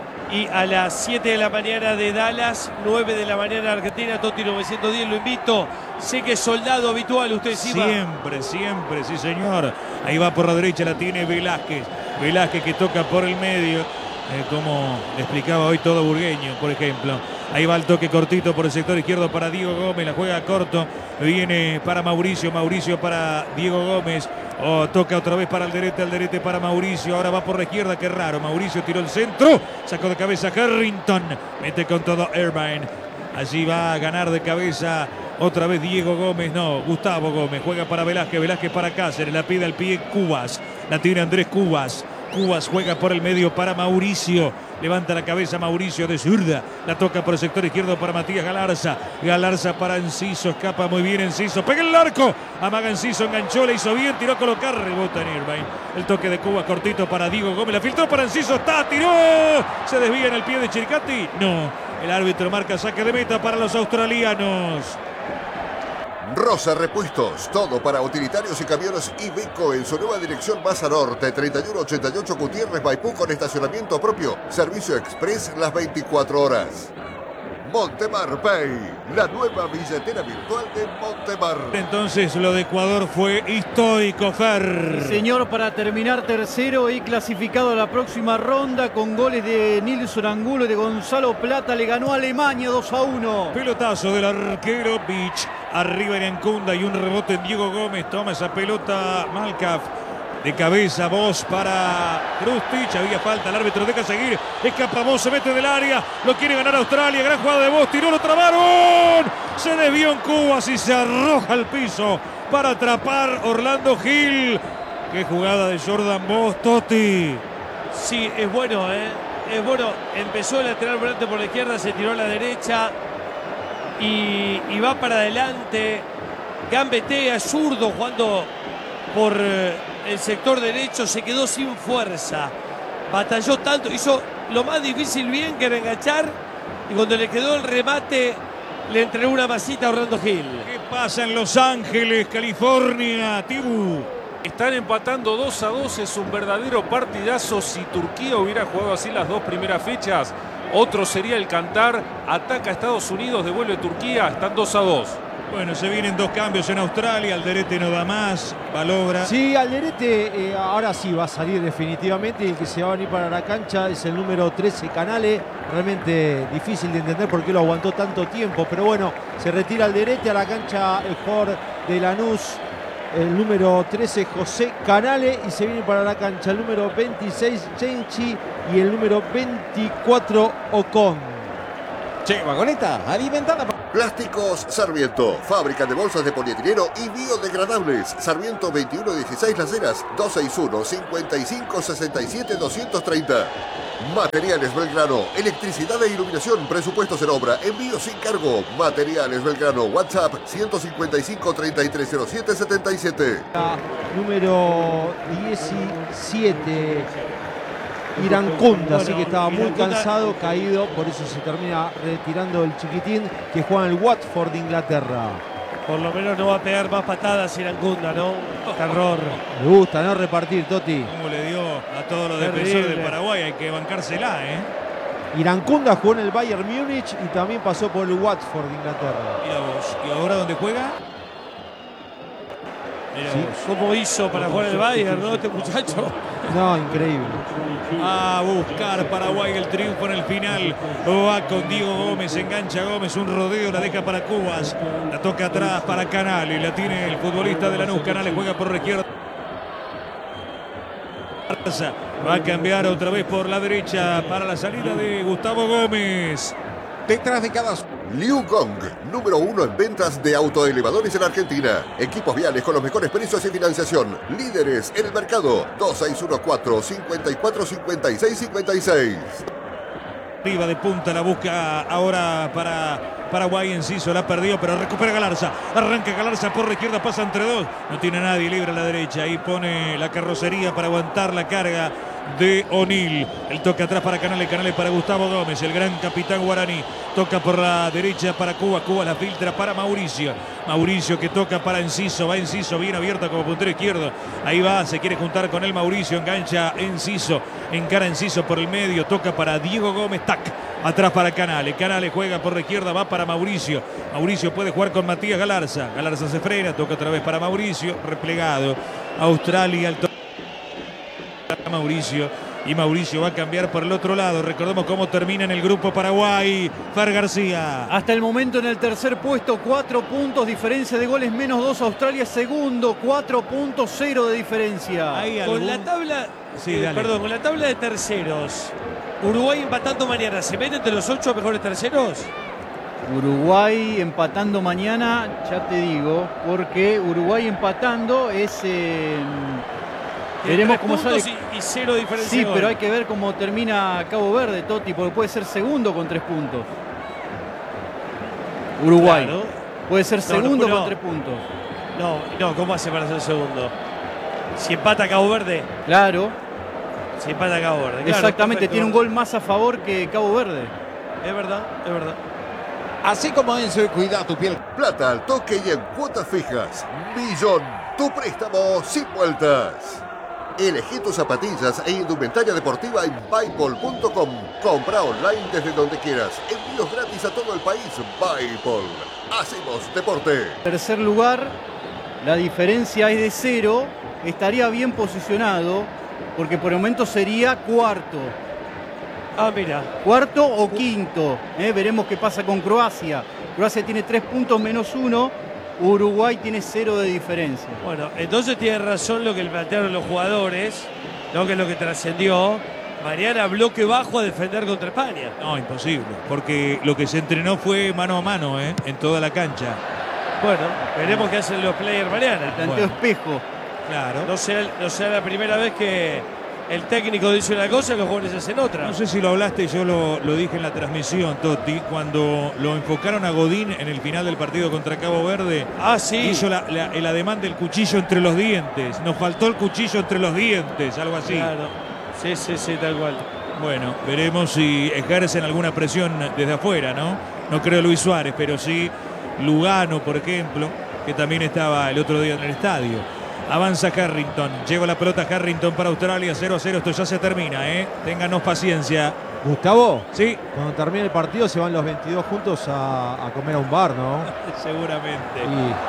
Y a las 7 de la mañana de Dallas, 9 de la mañana Argentina, Totti 910, lo invito. Sé que es soldado habitual, usted sí va. Siempre, sí señor. Ahí va por la derecha, la tiene Velázquez. Velázquez que toca por el medio. Como le explicaba hoy todo Burgueño, por ejemplo. Ahí va el toque cortito por el sector izquierdo para Diego Gómez. La juega corto. Viene para Mauricio. Mauricio para Diego Gómez. Toca otra vez para Alderete. Alderete para Mauricio. Ahora va por la izquierda. Qué raro. Mauricio tiró el centro. Sacó de cabeza Harrington. Mete con todo Irvine. Allí va a ganar de cabeza otra vez Diego Gómez. No, Gustavo Gómez. Juega para Velázquez. Velázquez para Cáceres. La pide al pie Cubas. La tiene Andrés Cubas. Cubas juega por el medio para Mauricio. Levanta la cabeza Mauricio de zurda. La toca por el sector izquierdo para Matías Galarza. Galarza para Enciso. Escapa muy bien Enciso. Pega el arco. Amaga Enciso. Enganchó. Le hizo bien. Tiró a colocar. Rebota en Irvine. El toque de Cubas cortito para Diego Gómez. La filtró para Enciso. Está. Tiró. Se desvía en el pie de Circati. No. El árbitro marca saque de meta para los australianos. Rosa Repuestos, todo para utilitarios y camiones Iveco en su nueva dirección Masa Norte, 3188 Gutiérrez Maipú con estacionamiento propio, servicio express las 24 horas. Montemar Pay, la nueva billetera virtual de Montemar. Entonces lo de Ecuador fue histórico, Fer. Señor, para terminar tercero y clasificado a la próxima ronda con goles de Nilson Angulo y de Gonzalo Plata, le ganó a Alemania 2-1. Pelotazo del arquero Beach. Arriba en Ancunda y un rebote en Diego Gómez. Toma esa pelota Malcaf. De cabeza Bosch para Krustic. Había falta, el árbitro deja seguir. Escapa Bosch, se mete del área. Lo quiere ganar Australia. Gran jugada de Bosch. Tiró, lo trabaron. Se desvió en Cubas y se arroja al piso para atrapar Orlando Gil. Qué jugada de Jordan Bosch, Totti. Sí, es bueno, ¿eh? Es bueno. Empezó el lateral volante por la izquierda, se tiró a la derecha y va para adelante. Gambetea, zurdo, jugando por el sector derecho, se quedó sin fuerza. Batalló tanto, hizo lo más difícil bien, que era enganchar, y cuando le quedó el remate le entregó una masita a Orlando Gil. ¿Qué pasa en Los Ángeles, California, Tibu? Están empatando 2-2, es un verdadero partidazo. Si Turquía hubiera jugado así las dos primeras fechas, otro sería el cantar. Ataca a Estados Unidos, devuelve Turquía, están 2-2. Bueno, se vienen dos cambios en Australia. Alderete no da más, Balogra. Sí, Alderete ahora sí va a salir definitivamente, y el que se va a venir para la cancha es el número 13, Canale. Realmente difícil de entender por qué lo aguantó tanto tiempo, pero bueno, se retira Alderete a la cancha el jugador de Lanús, el número 13, José Canale, y se viene para la cancha el número 26, Chenchi, y el número 24, Ocon. Che, vagoneta, alimentada por... Plásticos Sarmiento, fábrica de bolsas de polietileno y biodegradables. Sarmiento 2116 Las Heras, 261-5567-230. Materiales Belgrano, electricidad e iluminación, presupuestos en obra, envío sin cargo. Materiales Belgrano, WhatsApp 155-3307-77. Número 17. Irancunda, así que estaba muy cansado, caído, por eso se termina retirando el chiquitín que juega en el Watford de Inglaterra. Por lo menos no va a pegar más patadas Irancunda, ¿no? Terror. Me gusta, ¿no? Repartir, Toti. Como le dio a todos los Terrible. defensores del Paraguay, hay que bancársela, ¿eh? Irancunda jugó en el Bayern Múnich y también pasó por el Watford de Inglaterra. Mira vos. ¿Y ahora dónde juega? Mira Sí. vos. ¿Cómo hizo para jugar el Bayern, no? Este muchacho. No, increíble. A buscar Paraguay el triunfo en el final. Va con Diego Gómez, engancha Gómez, un rodeo, la deja para Cubas. La toca atrás para Canales, la tiene el futbolista de Lanús. Canales juega por la izquierda. Va a cambiar otra vez por la derecha para la salida de Gustavo Gómez. Detrás de cada... Liu Gong, número 1 en ventas de autoelevadores en Argentina. Equipos viales con los mejores precios y financiación. Líderes en el mercado. 2614-545656. Arriba de punta, la busca ahora para Paraguay. Enciso la perdió, pero recupera Galarza. Arranca Galarza por la izquierda, pasa entre dos. No tiene a nadie, libre a la derecha. Ahí pone la carrocería para aguantar la carga de O'Neill. El toque atrás para Canales, Canales para Gustavo Gómez, el gran capitán guaraní. Toca por la derecha para Cuba, Cuba la filtra para Mauricio. Mauricio que toca para Enciso, va Enciso bien abierta como puntero izquierdo. Ahí va, se quiere juntar con él Mauricio, engancha Enciso, encara Enciso por el medio, toca para Diego Gómez, tac, atrás para Canales. Canales juega por la izquierda, va para Mauricio. Mauricio puede jugar con Matías Galarza. Galarza se frena, toca otra vez para Mauricio, replegado. Australia, el toque para Mauricio. Y Mauricio va a cambiar por el otro lado. Recordemos cómo termina en el grupo Paraguay. Fer García. Hasta el momento en el tercer puesto, 4 puntos, diferencia de goles, menos 2 Australia, segundo, 4.0 de diferencia. ¿Hay Con algún- la tabla, Sí, dale. perdón, con la tabla de terceros, Uruguay empatando mañana, ¿se mete entre los 8 mejores terceros? Uruguay empatando mañana, ya te digo, porque Uruguay empatando es... veremos cómo sale. Y 0 diferencia. Sí, de gol. pero hay que ver cómo termina Cabo Verde, Totti, porque puede ser segundo con 3 puntos. Uruguay. Claro. Puede ser segundo no. con 3 puntos. No, ¿cómo hace para ser segundo? Si empata Cabo Verde, Claro, si empata Cabo Verde. Claro, exactamente, perfecto. tiene un gol más a favor que Cabo Verde. Es verdad, es verdad. Así como Enzo, cuida tu piel. Plata al toque y en cuotas fijas. Millón, tu préstamo sin vueltas. Elegí tus zapatillas e indumentaria deportiva en Buypol.com. Compra online desde donde quieras. Envíos gratis a todo el país. Buypol. Hacemos deporte. Tercer lugar, la diferencia es de 0, estaría bien posicionado, porque por el momento sería cuarto. Ah, mira. Cuarto o quinto. Veremos qué pasa con Croacia. Croacia tiene 3 puntos menos 1. Uruguay tiene 0 de diferencia. Bueno, entonces tiene razón lo que le plantearon los jugadores, ¿no? Que es lo que trascendió. Mañana bloque bajo a defender contra España. No, imposible, porque lo que se entrenó fue mano a mano, en toda la cancha. Bueno, veremos qué hacen los players mañana. Planteo Bueno. espejo. Claro. No sea la primera vez que el técnico dice una cosa y los jugadores hacen otra. No sé si lo hablaste, yo lo dije en la transmisión, Totti, cuando lo enfocaron a Godín en el final del partido contra Cabo Verde. Ah, sí. Hizo el ademán del cuchillo entre los dientes. Nos faltó el cuchillo entre los dientes, algo así. Claro. Sí, tal cual. Bueno, veremos si ejercen alguna presión desde afuera, ¿no? No creo Luis Suárez, pero sí Lugano, por ejemplo, que también estaba el otro día en el estadio. Avanza Harrington, llegó la pelota Harrington para Australia, 0-0, esto ya se termina, Ténganos paciencia. Gustavo, Sí, cuando termine el partido se van los 22 juntos a comer a un bar, ¿no? seguramente.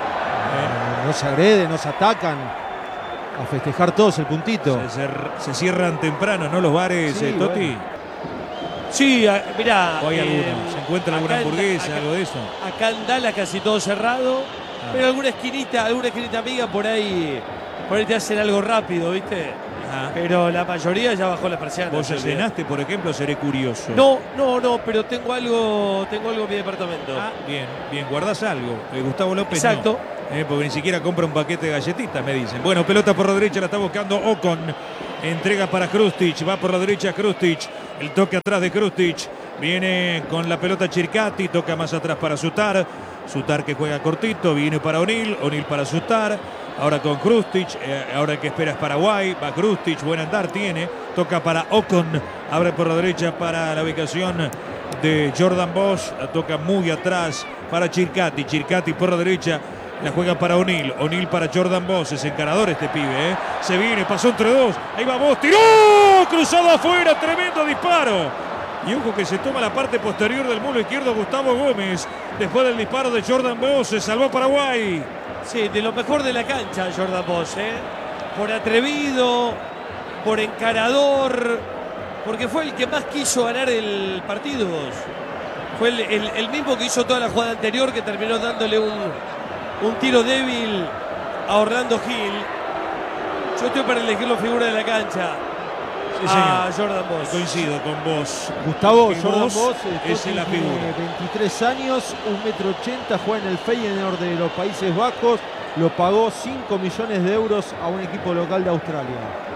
Y no se agreden, no se atacan. A festejar todos el puntito. Se cierran temprano, ¿no? Los bares, Sí, Totti. bueno. Sí, mirá. ¿O hay alguno? ¿Se encuentra alguna acá en- hamburguesa, acá- algo de eso? Acá en Dallas casi todo cerrado. Pero alguna esquinita amiga por ahí te hacen algo rápido, ¿viste? Ajá. pero la mayoría ya bajó la persiana. ¿Vos Silvia. cenaste, por ejemplo? Seré curioso. No, pero tengo algo en mi departamento. Ah, bien, guardás algo. Gustavo López Exacto. no. Porque ni siquiera compra un paquete de galletitas, me dicen. Bueno, pelota por la derecha, la está buscando Ocon. Entrega para Krustic, va por la derecha Krustic. El toque atrás de Krustic. Viene con la pelota Chircati, toca más atrás para Sutar. Sutar que juega cortito, viene para O'Neill para Sutar. Ahora con Krustic, ahora el que espera es Paraguay. Va Krustic, buen andar tiene. Toca para Ocon, abre por la derecha para la ubicación de Jordan Bosch. La toca muy atrás para Chircati. Chircati por la derecha. La juega para O'Neill para Jordan Bosch. Es encarador este pibe, Se viene, pasó entre dos. Ahí va Bosch, tiró, cruzado afuera, tremendo disparo. Y ojo que se toma la parte posterior del muslo izquierdo Gustavo Gómez. Después del disparo de Jordan Bosch, se salvó Paraguay. Sí, de lo mejor de la cancha Jordan Bosch, por atrevido, por encarador, porque fue el que más quiso ganar el partido. Fue el mismo que hizo toda la jugada anterior, que terminó dándole un tiro débil a Orlando Gil. Yo estoy para elegirlo figura de la cancha. Sí, a señor. Jordan Bosch. Coincido con vos. Gustavo, Que Jordan vos Bosch es la tiene figura. 23 años, 1,80 m, juega en el Feyenoord de los Países Bajos. Lo pagó 5 millones de euros a un equipo local de Australia.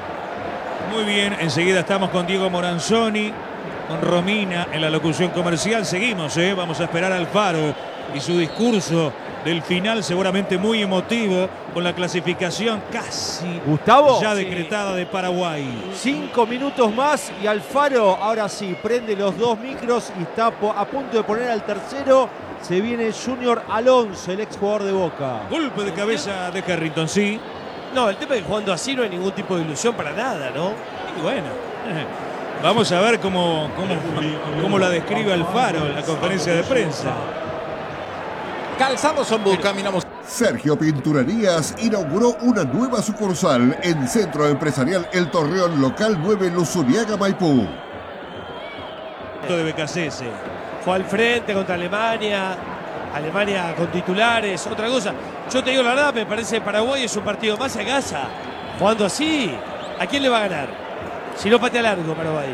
Muy bien, enseguida estamos con Diego Moranzoni, con Romina en la locución comercial. Seguimos, vamos a esperar al Faro y su discurso del final, seguramente muy emotivo, con la clasificación casi Gustavo, ya decretada de Paraguay. 5 minutos más y Alfaro ahora sí prende los 2 micros y está a punto de poner al tercero. Se viene Junior Alonso, el exjugador de Boca. Golpe de cabeza de Harrington, sí. No, el tema es que jugando así no hay ningún tipo de ilusión para nada, ¿no? Y bueno, vamos a ver cómo la describe Alfaro en la conferencia de prensa. Calzado Sonbu, caminamos. Sergio Pinturerías inauguró una nueva sucursal en Centro Empresarial El Torreón, local 9, Luzuriaga, Maipú. De Becasese. Fue al frente contra Alemania con titulares, otra cosa. Yo te digo la verdad, me parece que Paraguay es un partido más a casa. Jugando así, ¿a quién le va a ganar? Si no patea largo Paraguay.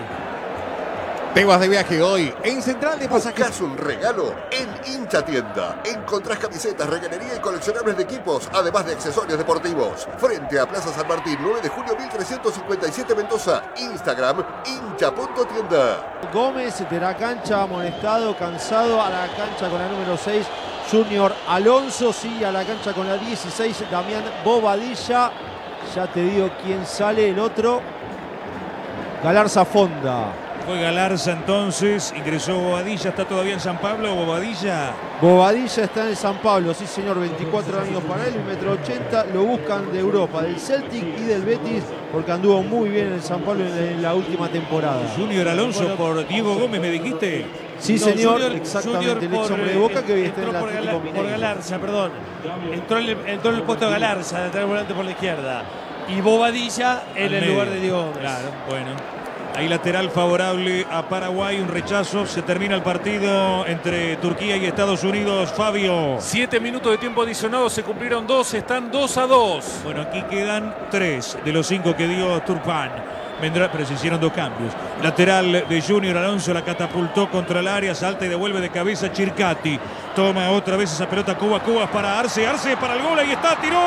Te vas de viaje hoy en Central de Pasajes. ¿Buscas un regalo? En Hincha Tienda encontrás camisetas, reganería y coleccionables de equipos, además de accesorios deportivos. Frente a Plaza San Martín, 9 de julio 1357 Mendoza. Instagram, hincha.tienda. Gómez de la cancha, amonestado, cansado, a la cancha con la número 6, Junior Alonso, sigue a la cancha con la 16, Damián Bobadilla. Ya te digo quién sale, el otro, Galarza Fonda. Fue Galarza entonces, ingresó Bobadilla, está todavía en San Pablo, Bobadilla. Bobadilla está en San Pablo, sí señor, 24 años para él, 1,80 m, lo buscan de Europa, del Celtic y del Betis, porque anduvo muy bien en el San Pablo en la última temporada. Junior Alonso por Diego Gómez, ¿me dijiste? Sí No, señor, Junior exactamente, el ex hombre de Boca que hoy está en el entró Atlético por Mineiro. Galarza, perdón. Entró en el puesto de Galarza, de lateral volante por la izquierda. Y Bobadilla en Al el medio. lugar de Diego Gómez. Claro, bueno. Ahí lateral favorable a Paraguay, un rechazo. Se termina el partido entre Turquía y Estados Unidos. Fabio. 7 minutos de tiempo adicionado, se cumplieron 2, están 2-2. Bueno, aquí quedan 3 de los 5 que dio Turpan. Vendrá, pero se hicieron 2 cambios. Lateral de Junior Alonso, la catapultó contra el área, salta y devuelve de cabeza Chircati. Toma otra vez esa pelota Cubas para Arce para el gol, ahí está, tiró.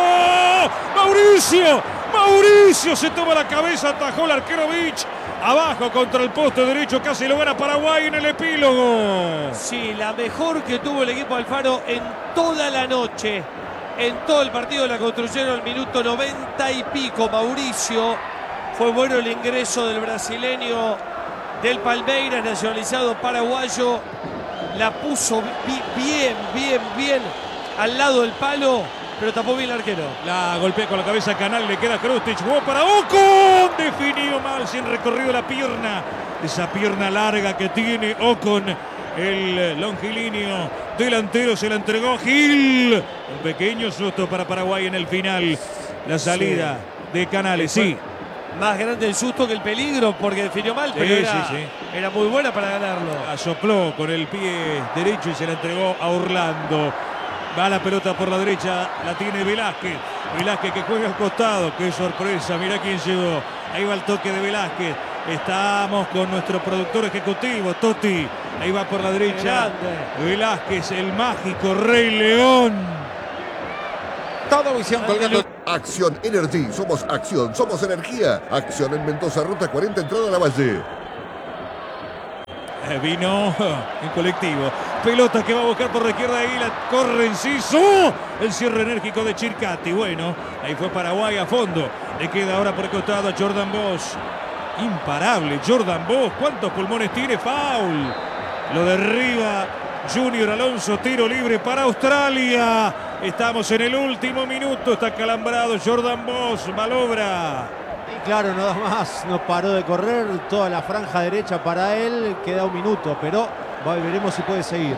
Mauricio se toma la cabeza, atajó el arquero Vich. Abajo contra el poste derecho, casi lo gana Paraguay en el epílogo. Sí, la mejor que tuvo el equipo Alfaro en toda la noche. En todo el partido la construyeron al minuto 90 y pico. Mauricio, fue bueno el ingreso del brasileño del Palmeiras, nacionalizado paraguayo. La puso bien al lado del palo, pero tapó bien el arquero. La golpea con la cabeza Canal, le queda Krustic, jugó para Ocon, definió mal, sin recorrido la pierna, esa pierna larga que tiene Ocon, el longilíneo delantero, se la entregó Gil. Un pequeño susto para Paraguay en el final, la salida de Canales, sí. Más grande el susto que el peligro, porque definió mal, pero era muy buena para ganarlo. Sopló con el pie derecho y se la entregó a Orlando. Va la pelota por la derecha, la tiene Velázquez. Velázquez que juega al costado, qué sorpresa, mirá quién llegó. Ahí va el toque de Velázquez. Estamos con nuestro productor ejecutivo, Totti. Ahí va por la derecha. Velázquez, el mágico Rey León. Todo visión colgando. Acción Energy, somos acción, somos energía. Acción en Mendoza, ruta 40, entrada a la Valle. Vino en colectivo. Pelota que va a buscar por la izquierda. Ahí la corre Enciso. El cierre enérgico de Chircati. Bueno, ahí fue Paraguay a fondo. Le queda ahora por el costado a Jordan Bosch. Imparable Jordan Bosch. ¿Cuántos pulmones tiene? Foul. Lo derriba Junior Alonso. Tiro libre para Australia. Estamos en el último minuto. Está calambrado Jordan Bosch. Malobra. Y claro, nada más, no paró de correr. Toda la franja derecha para él. Queda un minuto, pero veremos si puede seguir.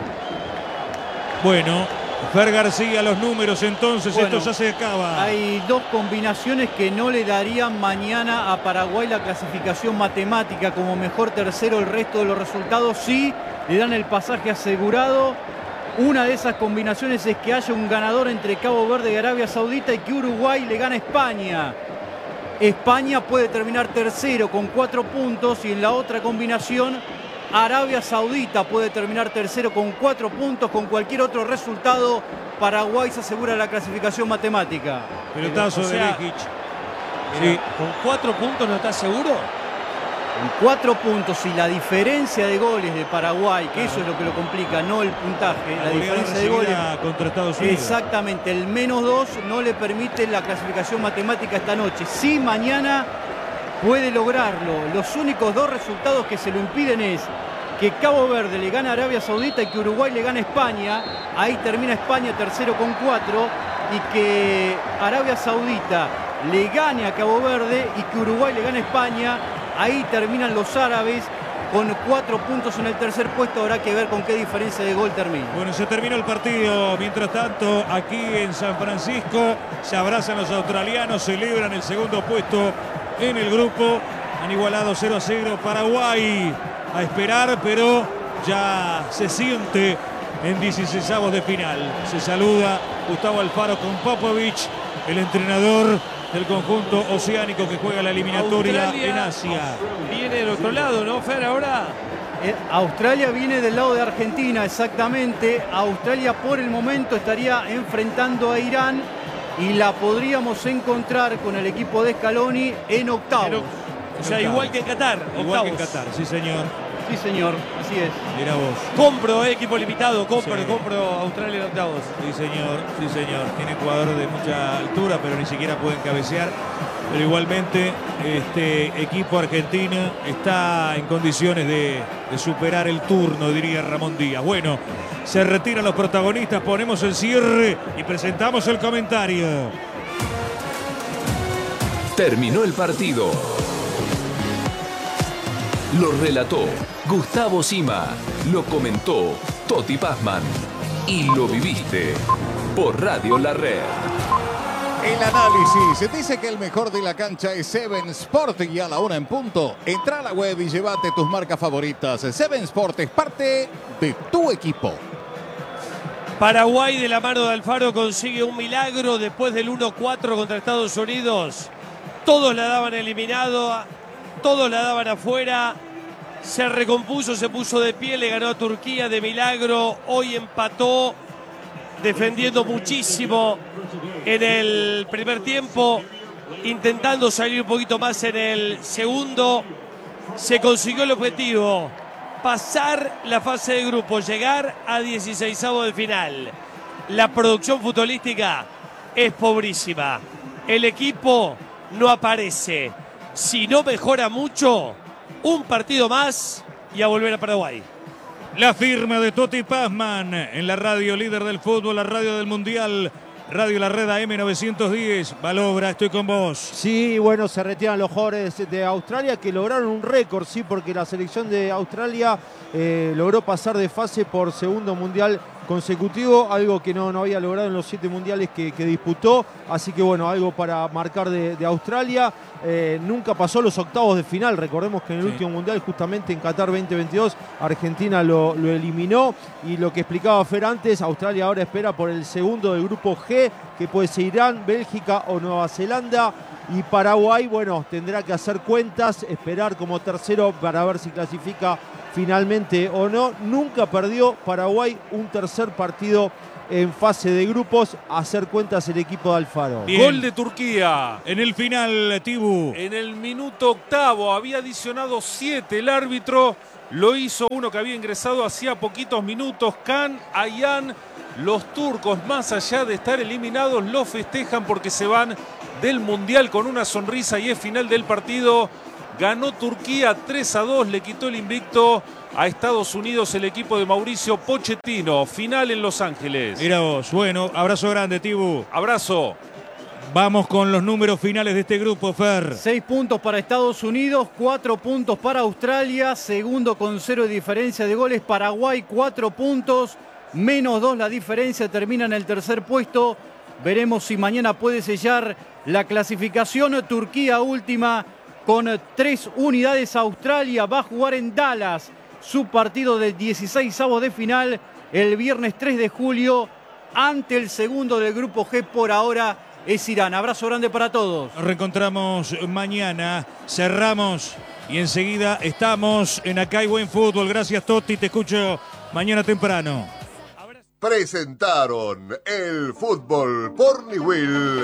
Bueno, Fer García, los números entonces. Bueno, esto ya se acaba. Hay dos combinaciones que no le darían mañana a Paraguay la clasificación matemática como mejor tercero. El resto de los resultados sí le dan el pasaje asegurado. Una de esas combinaciones es que haya un ganador entre Cabo Verde y Arabia Saudita y que Uruguay le gane a España. España puede terminar tercero con 4 puntos y en la otra combinación Arabia Saudita puede terminar tercero con 4 puntos. Con cualquier otro resultado, Paraguay se asegura la clasificación matemática. Pelotazo de Lekic. Sí. ¿Con 4 puntos no estás seguro? Con 4 puntos y la diferencia de goles de Paraguay, que eso es lo que lo complica, no el puntaje, la diferencia de goles contra Estados Unidos. Exactamente, el -2 no le permite la clasificación matemática esta noche. Sí, mañana puede lograrlo. Los únicos 2 resultados que se lo impiden es que Cabo Verde le gane a Arabia Saudita y que Uruguay le gane a España. Ahí termina España tercero con 4 y que Arabia Saudita le gane a Cabo Verde y que Uruguay le gane a España. Ahí terminan los árabes con 4 puntos en el tercer puesto. Habrá que ver con qué diferencia de gol termina. Bueno, se terminó el partido. Mientras tanto, aquí en San Francisco se abrazan los australianos, celebran el segundo puesto en el grupo. Han igualado 0-0 Paraguay. A esperar, pero ya se siente en 16avos de final. Se saluda Gustavo Alfaro con Popovich, el entrenador del conjunto oceánico que juega la eliminatoria Australia en Asia. Viene del otro lado, ¿no, Fer? Ahora Australia viene del lado de Argentina, exactamente. Australia por el momento estaría enfrentando a Irán y la podríamos encontrar con el equipo de Scaloni en octavos. O sea, igual que en Qatar, Igual que en octavos. Qatar, sí señor. Sí, señor, así es. Mira vos. Compro, equipo limitado, compro Sí. Australia en octavos. Sí, señor, sí, señor. Tiene jugadores de mucha altura, pero ni siquiera pueden cabecear. Pero igualmente, este equipo argentino está en condiciones de superar el turno, diría Ramón Díaz. Bueno, se retiran los protagonistas, ponemos el cierre y presentamos el comentario. Terminó el partido. Lo relató Gustavo Sima. Lo comentó Totti Pazman. Y lo viviste por Radio La Red. El análisis dice que el mejor de la cancha es Seven Sport y a la 1 en punto. Entra a la web y llévate tus marcas favoritas. Seven Sport es parte de tu equipo. Paraguay de la mano de Alfaro consigue un milagro después del 1-4 contra Estados Unidos. Todos la daban eliminado, todos la daban afuera. Se recompuso, se puso de pie, le ganó a Turquía de milagro. Hoy empató, defendiendo muchísimo en el primer tiempo, intentando salir un poquito más en el segundo. Se consiguió el objetivo: pasar la fase de grupo, llegar a 16avos de final. La producción futbolística es pobrísima. El equipo no aparece. Si no mejora mucho, un partido más y a volver a Paraguay. La firma de Totti Pazman en la radio líder del fútbol, la radio del mundial, Radio La Red AM 910. Malobra, estoy con vos. Sí, bueno, se retiran los jugadores de Australia que lograron un récord, sí, porque la selección de Australia logró pasar de fase por segundo mundial consecutivo, algo que no había logrado en los 7 mundiales que disputó. Así que bueno, algo para marcar de Australia. Nunca pasó los octavos de final. Recordemos que en el último mundial, justamente en Qatar 2022, Argentina lo eliminó. Y lo que explicaba Fer antes, Australia ahora espera por el segundo del grupo G, que puede ser Irán, Bélgica o Nueva Zelanda. Y Paraguay, bueno, tendrá que hacer cuentas, esperar como tercero para ver si clasifica finalmente o no. Nunca perdió Paraguay un tercer partido en fase de grupos. Hacer cuentas el equipo de Alfaro. Bien. Gol de Turquía. En el final, Tibu. En el minuto octavo había adicionado 7 el árbitro. Lo hizo uno que había ingresado hacía poquitos minutos, Can Ayhan. Los turcos, más allá de estar eliminados, lo festejan porque se van del Mundial con una sonrisa y es final del partido. Ganó Turquía 3-2, le quitó el invicto a Estados Unidos el equipo de Mauricio Pochettino. Final en Los Ángeles. Mira vos, bueno, abrazo grande, Tibu. Abrazo. Vamos con los números finales de este grupo, Fer. 6 puntos para Estados Unidos, 4 puntos para Australia, segundo con 0 de diferencia de goles. Paraguay, 4 puntos, menos 2 la diferencia, termina en el tercer puesto. Veremos si mañana puede sellar la clasificación. Turquía última con 3 unidades. Australia va a jugar en Dallas su partido de 16avos de final el viernes 3 de julio ante el segundo del grupo G. Por ahora es Irán. Abrazo grande para todos. Nos reencontramos mañana, cerramos y enseguida estamos en Acá hay Buen Fútbol. Gracias, Totti, te escucho mañana temprano. Presentaron el fútbol por Niwil.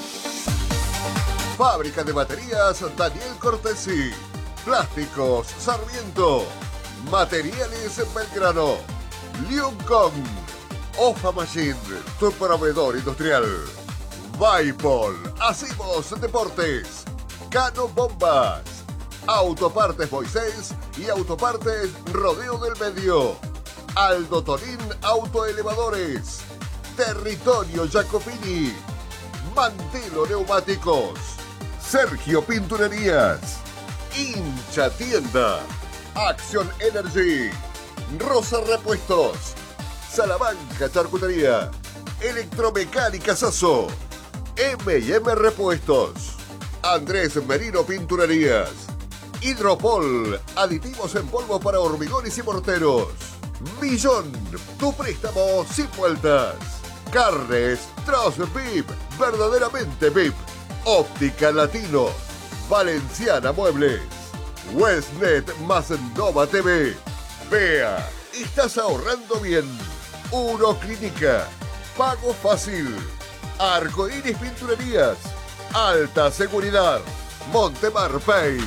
Fábrica de baterías Daniel Cortesi. Plásticos Sarmiento. Materiales Belgrano. Liuncon. Ofa Machine, tu proveedor industrial. Vaipol. Hacemos Deportes. Cano Bombas. Autopartes Moisés y Autopartes Rodeo del Medio. Aldo Torín Autoelevadores. Territorio Jacopini. Mantelo Neumáticos. Sergio Pinturerías. Hincha Tienda. Acción Energy. Rosa Repuestos. Salamanca Charcutería. Electromecánica Sasso. M&M Repuestos. Andrés Merino Pinturerías. Hidropol. Aditivos en polvo para hormigones y morteros. Millón, tu préstamo sin vueltas. Carnes Troz VIP, verdaderamente VIP. Óptica Latino. Valenciana Muebles. Westnet más Nova TV. Vea, estás ahorrando bien. Uno Clínica. Pago fácil. Arcoíris Pinturerías. Alta seguridad. Montemar Pay.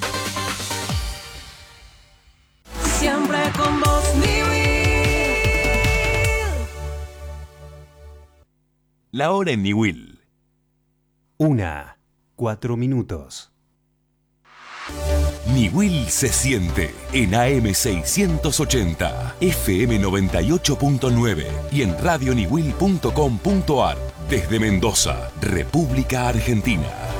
Siempre con vos, La hora en Niwil. 1:04. Niwil se siente en AM680, FM 98.9 y en radioniwil.com.ar desde Mendoza, República Argentina.